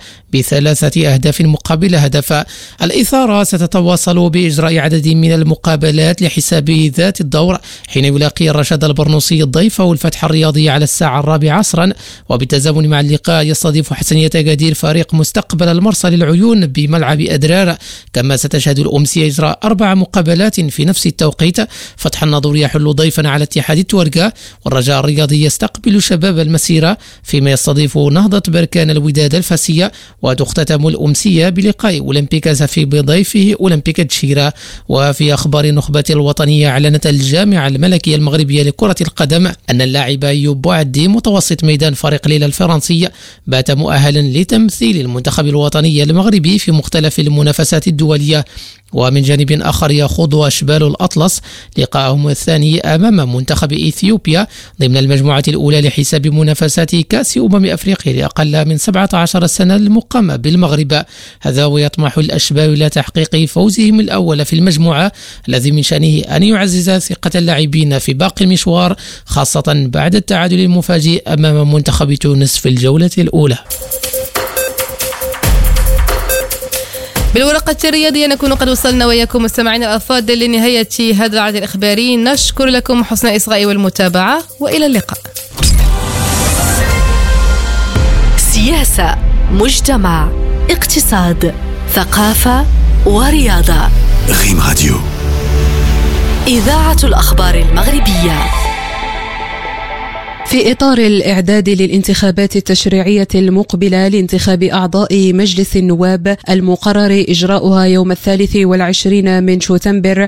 ب3 أهداف مقابل هدف. الإثارة ستتواصل بإجراء عدد من المقابلات لحساب ذات الدور، حين يلاقي الرشاد البرنوسي ضيفه الفتح الرياضي على 4:00 عصرا. وبالتزامن مع اللقاء يستضيف حسنية أكادير فريق مستقبل المرسى للعيون بملعب أدرار. كما ستشهد الأمسية إجراء 4 مقابلات في نفس التوقيت. فتح الناظور يحل ضيفا على اتحاد التورقة، والرجاء الرياضي يستقبل شباب المسيرة، فيما يستضيف نهضة بركان الوداد الفاسية. وتختتم الأمسية بلقاء أولمبيك زفي بضيفه أولمبيك تشيرا. وفي أخبار النخبة الوطنية، أعلنت الجامعة الملكية المغربية لكرة القدم أن اللاعب أيوب بوعدي متوسط ميدان فريق ليلة الفرنسي بات مؤهلا لتمثيل المنتخب الوطني المغربي في مختلف المنافسات الدولية. ومن جانب آخر يخوض أشبال الأطلس لقاءهم الثاني أمام منتخب إثيوبيا ضمن المجموعة الأولى لحساب منافسات كأس أفريقيا لأقل من 17 سنة المقامة بالمغرب. هذا ويطمح الأشبال إلى تحقيق فوزهم الأول في المجموعة، الذي من شأنه أن يعزز ثقة اللاعبين في باقي المشوار، خاصة بعد التعادل المفاجئ أمام منتخب تونس في الجولة الأولى. بالورقة الرياضية نكون قد وصلنا وياكم مستمعينا الأفاضل لنهاية هذا العدد الإخباري. نشكر لكم حسن الإصغاء والمتابعة، وإلى اللقاء. سياسة، مجتمع، اقتصاد، ثقافة ورياضة. ريم راديو، إذاعة الأخبار المغربية. في إطار الإعداد للانتخابات التشريعية المقبلة لانتخاب أعضاء مجلس النواب المقرر إجراؤها يوم 23 من شتنبر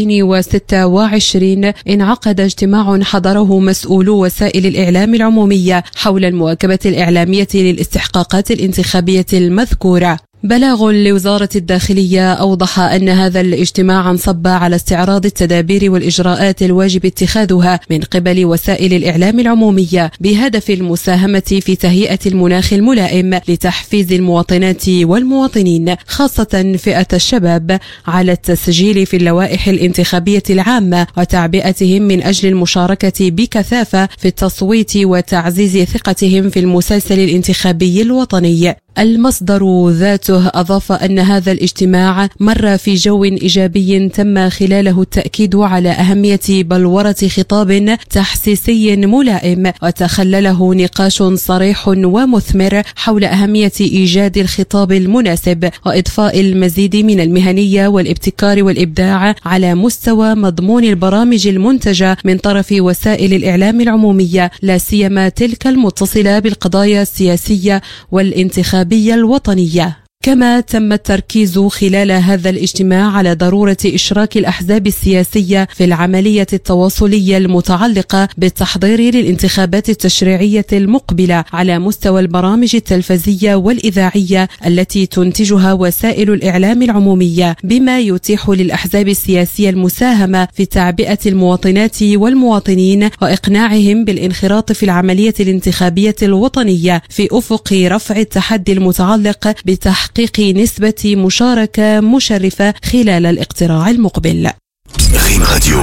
2026، انعقد اجتماع حضره مسؤولو وسائل الإعلام العمومية حول المواكبة الإعلامية للاستحقاقات الانتخابية المذكورة. بلاغ لوزارة الداخلية أوضح أن هذا الاجتماع انصب على استعراض التدابير والإجراءات الواجب اتخاذها من قبل وسائل الإعلام العمومية بهدف المساهمة في تهيئة المناخ الملائم لتحفيز المواطنات والمواطنين، خاصة فئة الشباب، على التسجيل في اللوائح الانتخابية العامة وتعبئتهم من أجل المشاركة بكثافة في التصويت وتعزيز ثقتهم في المسلسل الانتخابي الوطني. المصدر ذاته أضاف أن هذا الاجتماع مر في جو إيجابي تم خلاله التأكيد على أهمية بلورة خطاب تحسيسي ملائم، وتخلله نقاش صريح ومثمر حول أهمية إيجاد الخطاب المناسب وإضفاء المزيد من المهنية والابتكار والإبداع على مستوى مضمون البرامج المنتجة من طرف وسائل الإعلام العمومية، لا سيما تلك المتصلة بالقضايا السياسية والانتخابية الوطنية. كما تم التركيز خلال هذا الاجتماع على ضرورة إشراك الأحزاب السياسية في العملية التواصلية المتعلقة بالتحضير للانتخابات التشريعية المقبلة على مستوى البرامج التلفزية والإذاعية التي تنتجها وسائل الإعلام العمومية، بما يتيح للأحزاب السياسية المساهمة في تعبئة المواطنات والمواطنين وإقناعهم بالانخراط في العملية الانتخابية الوطنية في أفق رفع التحدي المتعلق بتحقيق نسبة مشاركة مشرفة خلال الاقتراع المقبل. ريم راديو،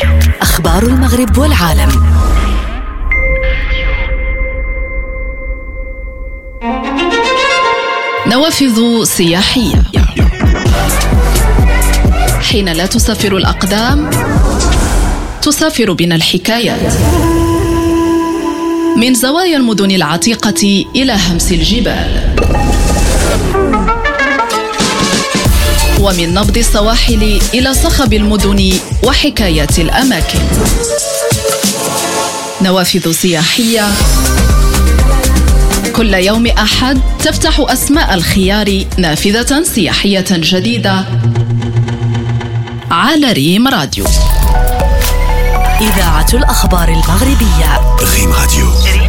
أخبار المغرب والعالم. نوافذ سياحية. حين لا تسافر الأقدام تسافر بنا الحكايات، من زوايا المدن العتيقة إلى همس الجبال، ومن نبض السواحل إلى صخب المدن وحكايات الأماكن. نوافذ سياحية كل يوم أحد تفتح أسماء الخيار نافذة سياحية جديدة على ريم راديو. إذاعة الأخبار المغربية. ريم راديو.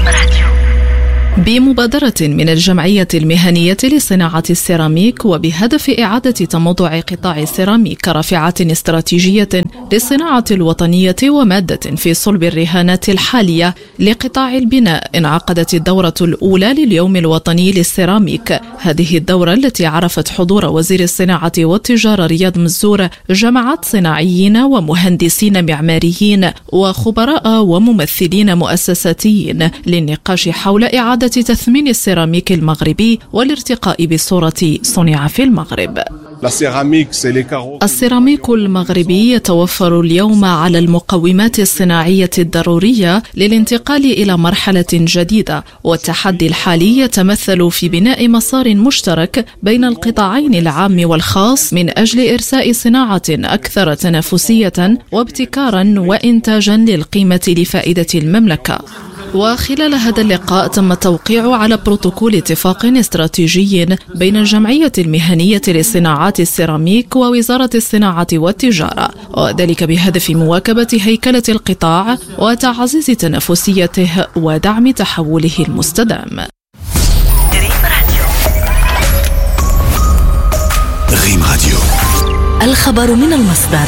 بمبادرة من الجمعية المهنية لصناعة السيراميك وبهدف إعادة تموضع قطاع السيراميك رافعة استراتيجية للصناعة الوطنية ومادة في صلب الرهانات الحالية لقطاع البناء، انعقدت الدورة الأولى لليوم الوطني للسيراميك. هذه الدورة التي عرفت حضور وزير الصناعة والتجارة رياض مزور جمعت صناعيين ومهندسين معماريين وخبراء وممثلين مؤسساتيين للنقاش حول إعادة تثمين السيراميك المغربي والارتقاء بصورة صنع في المغرب. السيراميك المغربي يتوفر اليوم على المقومات الصناعية الضرورية للانتقال إلى مرحلة جديدة، والتحدي الحالي يتمثل في بناء مسار مشترك بين القطاعين العام والخاص من أجل إرساء صناعة أكثر تنافسية وابتكارا وإنتاجا للقيمة لفائدة المملكة. وخلال هذا اللقاء تم التوقيع على بروتوكول اتفاق استراتيجي بين الجمعية المهنية لصناعات السيراميك ووزارة الصناعة والتجارة، وذلك بهدف مواكبة هيكلة القطاع وتعزيز تنافسيته ودعم تحوله المستدام. ريم راديو. الخبر من المصدر.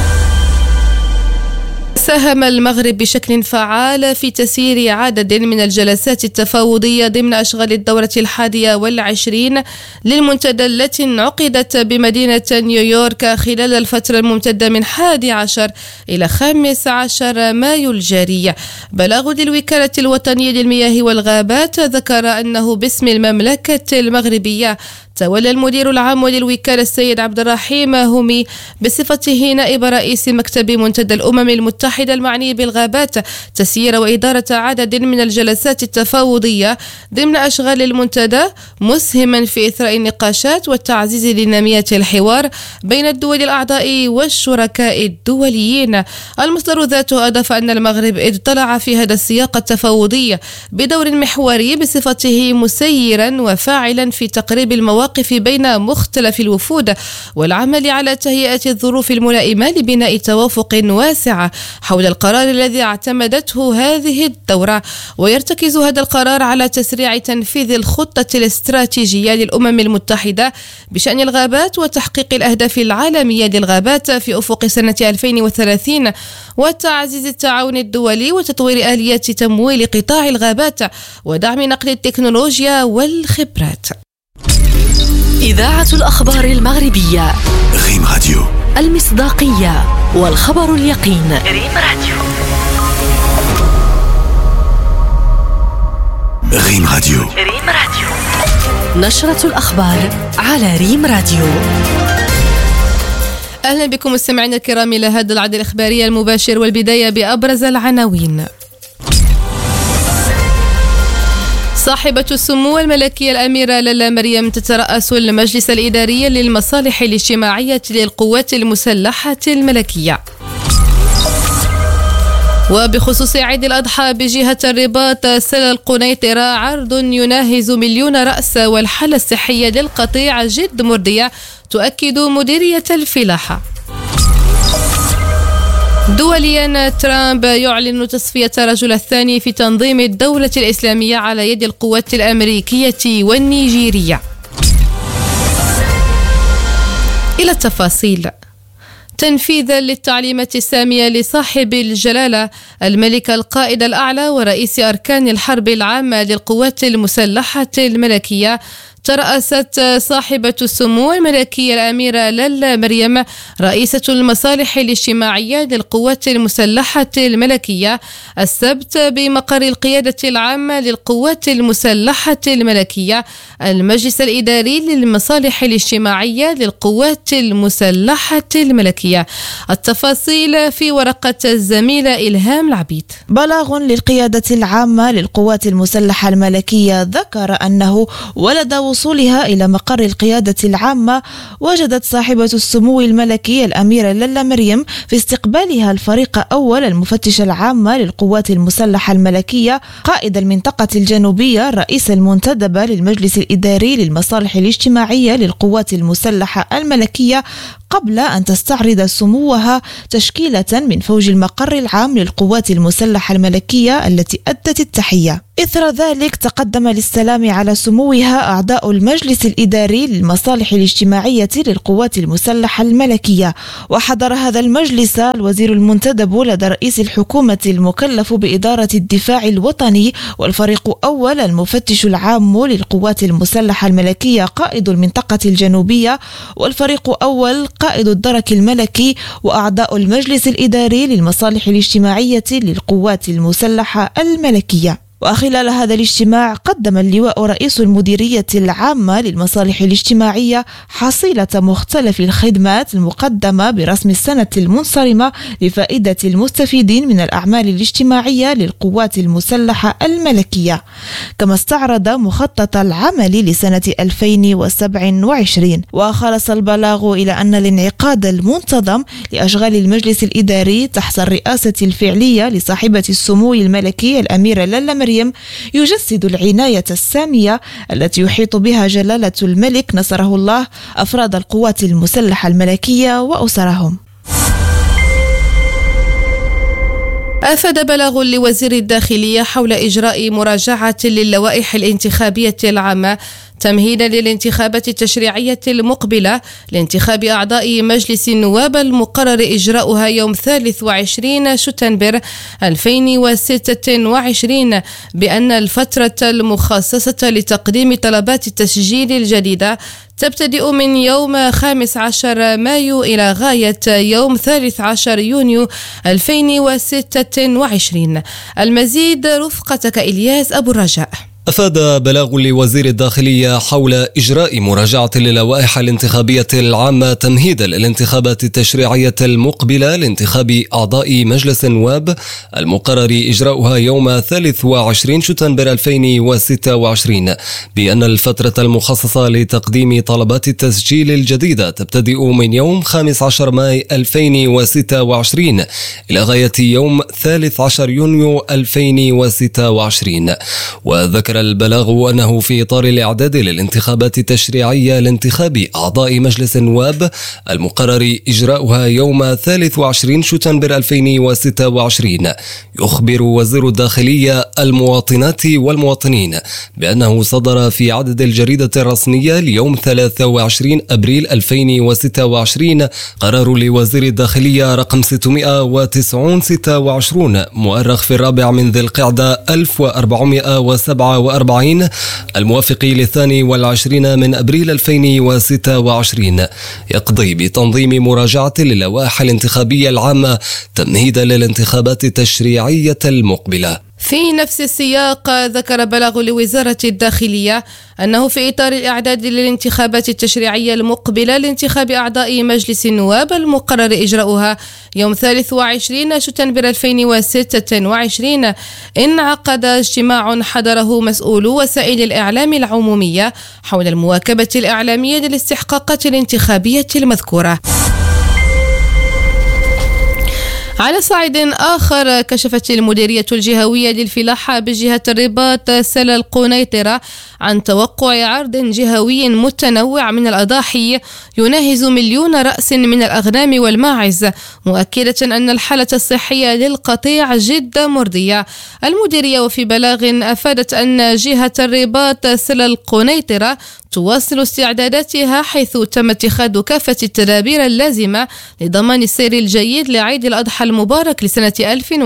ساهم المغرب بشكل فعال في تسيير عدد من الجلسات التفاوضية ضمن أشغال الدورة 21 للمنتدى التي انعقدت بمدينة نيويورك خلال الفترة الممتدة من 11 إلى 15 مايو الجاري. بلاغ للوكالة الوطنية للمياه والغابات ذكر أنه باسم المملكة المغربية تولى المدير العام للوكالة السيد عبد الرحيم همي بصفته نائب رئيس مكتب منتدى الأمم المتحدة المعني بالغابات تسيير وإدارة عدد من الجلسات التفاوضية ضمن أشغال المنتدى، مسهما في إثراء النقاشات والتعزيز لدينامية الحوار بين الدول الأعضاء والشركاء الدوليين. المصدر ذاته أضاف أن المغرب اطلع في هذا السياق التفاوضي بدور محوري بصفته مسيرا وفاعلا في تقريب المواقف بين مختلف الوفود والعمل على تهيئة الظروف الملائمة لبناء توافق واسع حول القرار الذي اعتمدته هذه الدورة. ويرتكز هذا القرار على تسريع تنفيذ الخطة الاستراتيجية للأمم المتحدة بشأن الغابات وتحقيق الأهداف العالمية للغابات في أفق سنة 2030 وتعزيز التعاون الدولي وتطوير آليات تمويل قطاع الغابات ودعم نقل التكنولوجيا والخبرات. إذاعة الأخبار المغربية. ريم راديو. المصداقية والخبر اليقين. ريم راديو. ريم راديو. ريم راديو. نشرة الأخبار على ريم راديو. أهلا بكم مستمعينا الكرام إلى هذا العدد الإخباري المباشر، والبداية بأبرز العناوين. صاحبة السمو الملكية الأميرة لالا مريم تترأس المجلس الإداري للمصالح الاجتماعية للقوات المسلحة الملكية. وبخصوص عيد الأضحى بجهة الرباط، سلا القنيطرة عرض يناهز 1,000,000 رأس والحالة الصحية للقطيع جد مرضية، تؤكد مديرية الفلاحة. دوليا، ترامب يعلن تصفية رجل الثاني في تنظيم الدولة الإسلامية على يد القوات الأمريكية والنيجيرية. إلى التفاصيل. تنفيذا للتعليمات السامية لصاحب الجلالة الملك القائد الأعلى ورئيس أركان الحرب العامة للقوات المسلحة الملكية، ترأست صاحبة السمو الملكية الأميرة للا مريم رئيسة المصالح الاجتماعية للقوات المسلحة الملكية السبت بمقر القيادة العامة للقوات المسلحة الملكية المجلس الإداري للمصالح الاجتماعية للقوات المسلحة الملكية. التفاصيل في ورقة الزميلة إلهام العبيد. بلاغ للقيادة العامة للقوات المسلحة الملكية ذكر أنه ولد وصولها إلى مقر القيادة العامة وجدت صاحبة السمو الملكي الأميرة للا مريم في استقبالها الفريق أول المفتش العامة للقوات المسلحة الملكية قائد المنطقة الجنوبية الرئيس المنتدب للمجلس الإداري للمصالح الاجتماعية للقوات المسلحة الملكية قبل أن تستعرض سموها تشكيلة من فوج المقر العام للقوات المسلحة الملكية التي أدت التحية. إثر ذلك تقدم للسلام على سموها أعضاء المجلس الإداري للمصالح الاجتماعية للقوات المسلحة الملكية، وحضر هذا المجلس الوزير المنتدب لدى رئيس الحكومة المكلف بإدارة الدفاع الوطني والفريق أول المفتش العام للقوات المسلحة الملكية قائد المنطقة الجنوبية والفريق أول قائد الدرك الملكي وأعضاء المجلس الإداري للمصالح الاجتماعية للقوات المسلحة الملكية. وخلال هذا الاجتماع قدم اللواء رئيس المديرية العامة للمصالح الاجتماعية حصيلة مختلف الخدمات المقدمة برسم السنة المنصرمة لفائدة المستفيدين من الأعمال الاجتماعية للقوات المسلحة الملكية، كما استعرض مخطط العمل لسنة 2027. وخلص البلاغ إلى أن الانعقاد المنتظم لأشغال المجلس الإداري تحت الرئاسة الفعلية لصاحبة السمو الملكي الأميرة للا مريم يجسد العناية السامية التي يحيط بها جلالة الملك نصره الله أفراد القوات المسلحة الملكية وأسرهم. أفاد بلاغ لوزير الداخلية حول إجراء مراجعة للوائح الانتخابية العامة تمهيدا للانتخابات التشريعية المقبلة لانتخاب أعضاء مجلس النواب المقرر إجراؤها يوم 23 شتنبر 2026 بأن الفترة المخصصة لتقديم طلبات التسجيل الجديدة تبتدئ من يوم 15 مايو إلى غاية يوم 13 يونيو 2026. المزيد رفقتك إلياس أبو الرجاء. أفاد بلاغ لوزير الداخلية حول إجراء مراجعة للوائح الانتخابية العامة تمهيدا للانتخابات التشريعية المقبلة لانتخاب أعضاء مجلس النواب المقرر إجراؤها يوم 23 شتنبر 2026 بأن الفترة المخصصة لتقديم طلبات التسجيل الجديدة تبتدئ من يوم 15 ماي 2026 إلى غاية يوم 13 يونيو 2026. وذكر البلاغ أنه في إطار الإعداد للانتخابات التشريعية لانتخاب أعضاء مجلس النواب المقرر إجراؤها يوم 23 شتنبر 2026 يخبر وزير الداخلية المواطنات والمواطنين بأنه صدر في عدد الجريدة الرسمية ليوم 23 أبريل 2026 قرار لوزير الداخلية رقم 690/26 مؤرخ في 4 من ذي القعدة 1447 الموافق ل22 من أبريل 2026 يقضي بتنظيم مراجعة للوائح الانتخابية العامة تمهيدا للانتخابات التشريعية المقبلة. في نفس السياق ذكر بلاغ لوزارة الداخلية أنه في إطار الإعداد للانتخابات التشريعية المقبلة لانتخاب أعضاء مجلس النواب المقرر إجراؤها يوم 23 شتنبر 2026 انعقد اجتماع حضره مسؤولو وسائل الإعلام العمومية حول المواكبة الإعلامية للاستحقاقات الانتخابية المذكورة. على صعيد آخر كشفت المديرية الجهوية للفلاحة بجهة الرباط سلا القنيطرة عن توقع عرض جهوي متنوع من الأضاحي يناهز 1,000,000 رأس من الأغنام والماعز، مؤكدة أن الحالة الصحية للقطيع جد مرضية. المديرية وفي بلاغ أفادت أن جهة الرباط سلا القنيطرة تواصل استعداداتها حيث تم اتخاذ كافة التدابير اللازمة لضمان السير الجيد لعيد الأضحى المبارك لسنة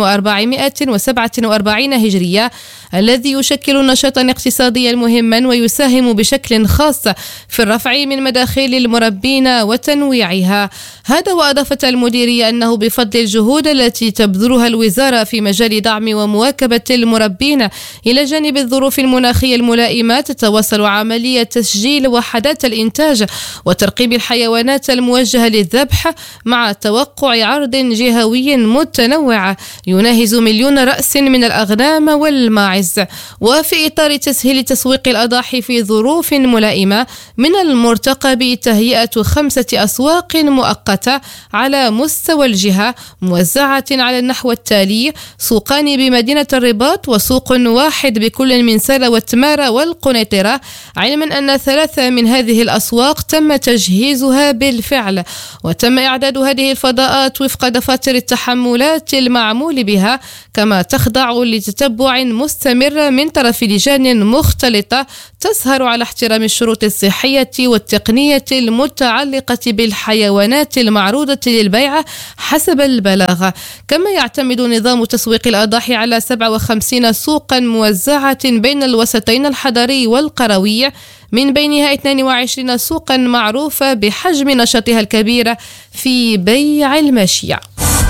1447 هجرية، الذي يشكل نشاطا اقتصاديا مهما ويساهم بشكل خاص في الرفع من مداخل المربين وتنويعها. هذا وأضافت المديرية أنه بفضل الجهود التي تبذلها الوزارة في مجال دعم ومواكبة المربين إلى جانب الظروف المناخية الملائمة، تتواصل عملية تسجيل وحدات الإنتاج وترقيب الحيوانات الموجهة للذبح مع توقع عرض جهوي متنوع يناهز 1,000,000 رأس من الأغنام والماعز. وفي إطار تسهيل تسويق الأضاحي في ظروف ملائمة، من المرتقب تهيئة 5 أسواق مؤقتة على مستوى الجهة موزعة على النحو التالي: سوقان بمدينة الرباط، وسوق واحد بكل من سلا والتمارة والقنيطرة، علما أن 3 من هذه الأسواق تم تجهيزها بالفعل، وتم إعداد هذه الفضاءات وفق دفاتر التحملات المعمول بها، كما تخضع لتتبع مستمر من طرف لجان مختلطة تسهر على احترام الشروط الصحية والتقنية المتعلقة بالحيوانات المعروضة للبيع حسب البلاغة. كما يعتمد نظام تسويق الأضاحي على 57 سوقا موزعة بين الوسطين الحضري والقروي، من بينها 22 سوقا معروفة بحجم نشاطها الكبير في بيع الماشية.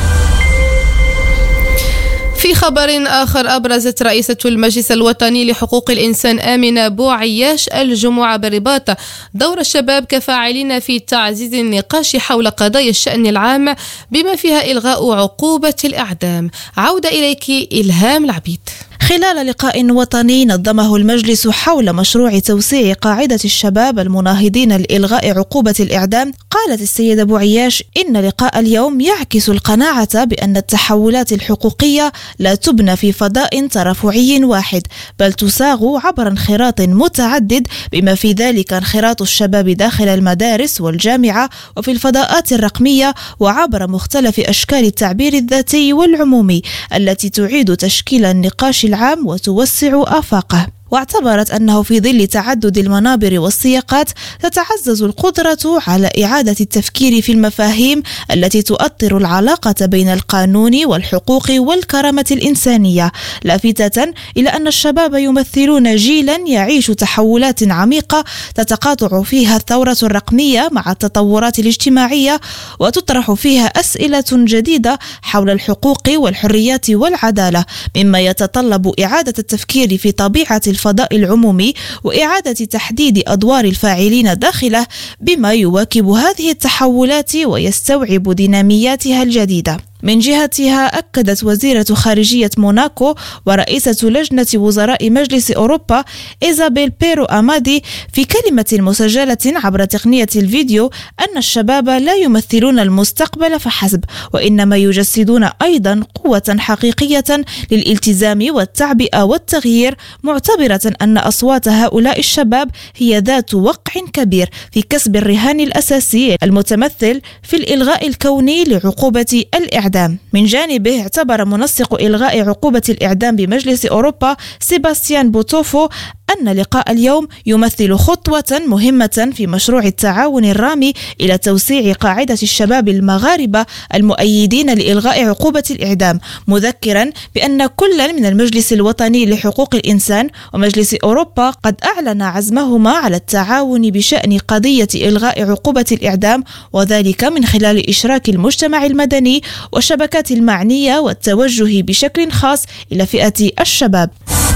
في خبر آخر، أبرزت رئيسة المجلس الوطني لحقوق الإنسان آمنة بوعياش الجمعة بالرباط دور الشباب كفاعلين في تعزيز النقاش حول قضايا الشأن العام، بما فيها إلغاء عقوبة الإعدام. عودة إليك إلهام العبيد. خلال لقاء وطني نظمه المجلس حول مشروع توسيع قاعدة الشباب المناهضين لإلغاء عقوبة الإعدام، قالت السيدة بوعياش إن لقاء اليوم يعكس القناعة بأن التحولات الحقوقية لا تبنى في فضاء ترفعي واحد، بل تساغ عبر انخراط متعدد، بما في ذلك انخراط الشباب داخل المدارس والجامعة وفي الفضاءات الرقمية، وعبر مختلف أشكال التعبير الذاتي والعمومي التي تعيد تشكيل النقاش العام وتوسع آفاقه. واعتبرت أنه في ظل تعدد المنابر والسياقات تتعزز القدرة على إعادة التفكير في المفاهيم التي تؤطر العلاقة بين القانون والحقوق والكرامة الإنسانية، لافتة إلى أن الشباب يمثلون جيلا يعيش تحولات عميقة تتقاطع فيها الثورة الرقمية مع التطورات الاجتماعية، وتطرح فيها أسئلة جديدة حول الحقوق والحريات والعدالة، مما يتطلب إعادة التفكير في طبيعة الفضاء العمومي وإعادة تحديد أدوار الفاعلين داخله، بما يواكب هذه التحولات ويستوعب دينامياتها الجديدة. من جهتها أكدت وزيرة خارجية موناكو ورئيسة لجنة وزراء مجلس أوروبا إيزابيل بيرو أمادي في كلمة مسجلة عبر تقنية الفيديو أن الشباب لا يمثلون المستقبل فحسب، وإنما يجسدون أيضا قوة حقيقية للالتزام والتعبئة والتغيير، معتبرة أن أصوات هؤلاء الشباب هي ذات وقع كبير في كسب الرهان الأساسي المتمثل في الإلغاء الكوني لعقوبة الإعدام. من جانبه اعتبر منسق إلغاء عقوبة الإعدام بمجلس أوروبا سيباستيان بوتوفو أن لقاء اليوم يمثل خطوة مهمة في مشروع التعاون الرامي إلى توسيع قاعدة الشباب المغاربة المؤيدين لإلغاء عقوبة الإعدام، مذكرا بأن كل من المجلس الوطني لحقوق الإنسان ومجلس أوروبا قد أعلن عزمهما على التعاون بشأن قضية إلغاء عقوبة الإعدام، وذلك من خلال إشراك المجتمع المدني والشبكات المعنية والتوجه بشكل خاص إلى فئة الشباب.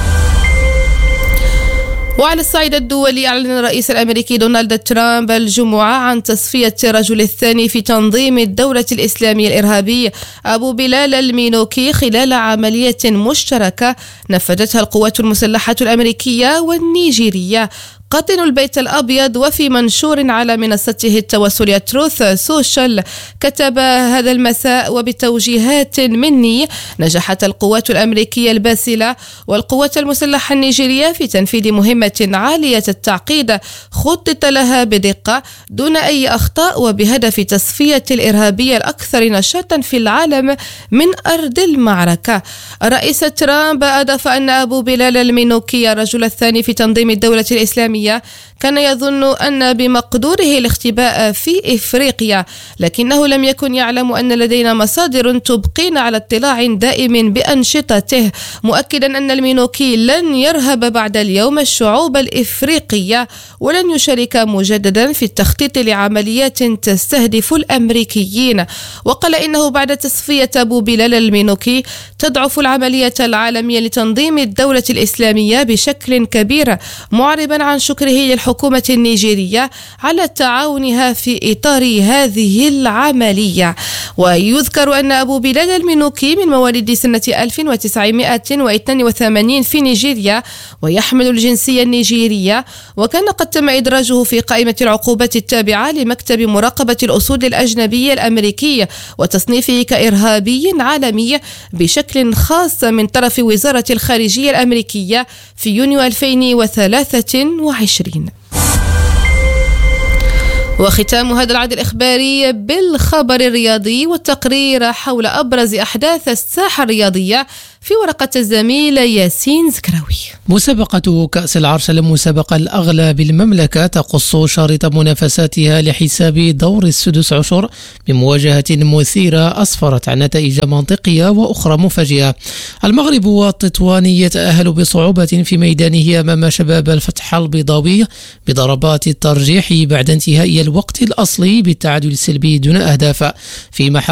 وعلى الصعيد الدولي، أعلن الرئيس الأمريكي دونالد ترامب الجمعة عن تصفية الرجل الثاني في تنظيم الدولة الإسلامية الإرهابي أبو بلال المينوكي خلال عملية مشتركة نفذتها القوات المسلحة الأمريكية والنيجيرية. قاطن البيت الأبيض وفي منشور على منصته التواصلية تروث سوشيال كتب هذا المساء: وبتوجيهات مني نجحت القوات الأمريكية الباسلة والقوات المسلحة النيجيرية في تنفيذ مهمة عالية التعقيد خطط لها بدقة دون أي أخطاء وبهدف تصفية الإرهابية الأكثر نشاطا في العالم من أرض المعركة. الرئيس ترامب أضاف أن أبو بلال المينوكي الرجل الثاني في تنظيم الدولة الإسلامية كان يظن أن بمقدوره الاختباء في إفريقيا، لكنه لم يكن يعلم أن لدينا مصادر تبقين على اطلاع دائم بأنشطته، مؤكدا أن المينوكي لن يرهب بعد اليوم الشعوب الإفريقية ولن يشارك مجددا في التخطيط لعمليات تستهدف الأمريكيين. وقال إنه بعد تصفية أبو بلال المينوكي تضعف العملية العالمية لتنظيم الدولة الإسلامية بشكل كبير، معربا عن شكره للحكومة النيجيرية على تعاونها في إطار هذه العملية. ويذكر أن أبو بلال المينوكي من مواليد سنة 1982 في نيجيريا ويحمل الجنسية النيجيرية، وكان قد تم إدراجه في قائمة العقوبات التابعة لمكتب مراقبة الأصول الأجنبية الأمريكي وتصنيفه كإرهابي عالمي بشكل خاص من طرف وزارة الخارجية الأمريكية في يونيو 2023. وختام هذا العدد الإخباري بالخبر الرياضي والتقرير حول أبرز أحداث الساحة الرياضية في ورقة الزميل ياسين زكراوي. مسابقة كأس العرش المسابقة الأغلى بالمملكة تقص شريط منافساتها لحساب دور السدس عشر بمواجهة مثيرة أسفرت عن نتائج منطقية وأخرى مفاجئة. المغرب والتطوان يتأهل بصعوبة في ميدانه أمام شباب الفتح البيضاوي بضربات الترجيح بعد انتهاء الوقت الأصلي بالتعادل السلبي دون أهداف، فيما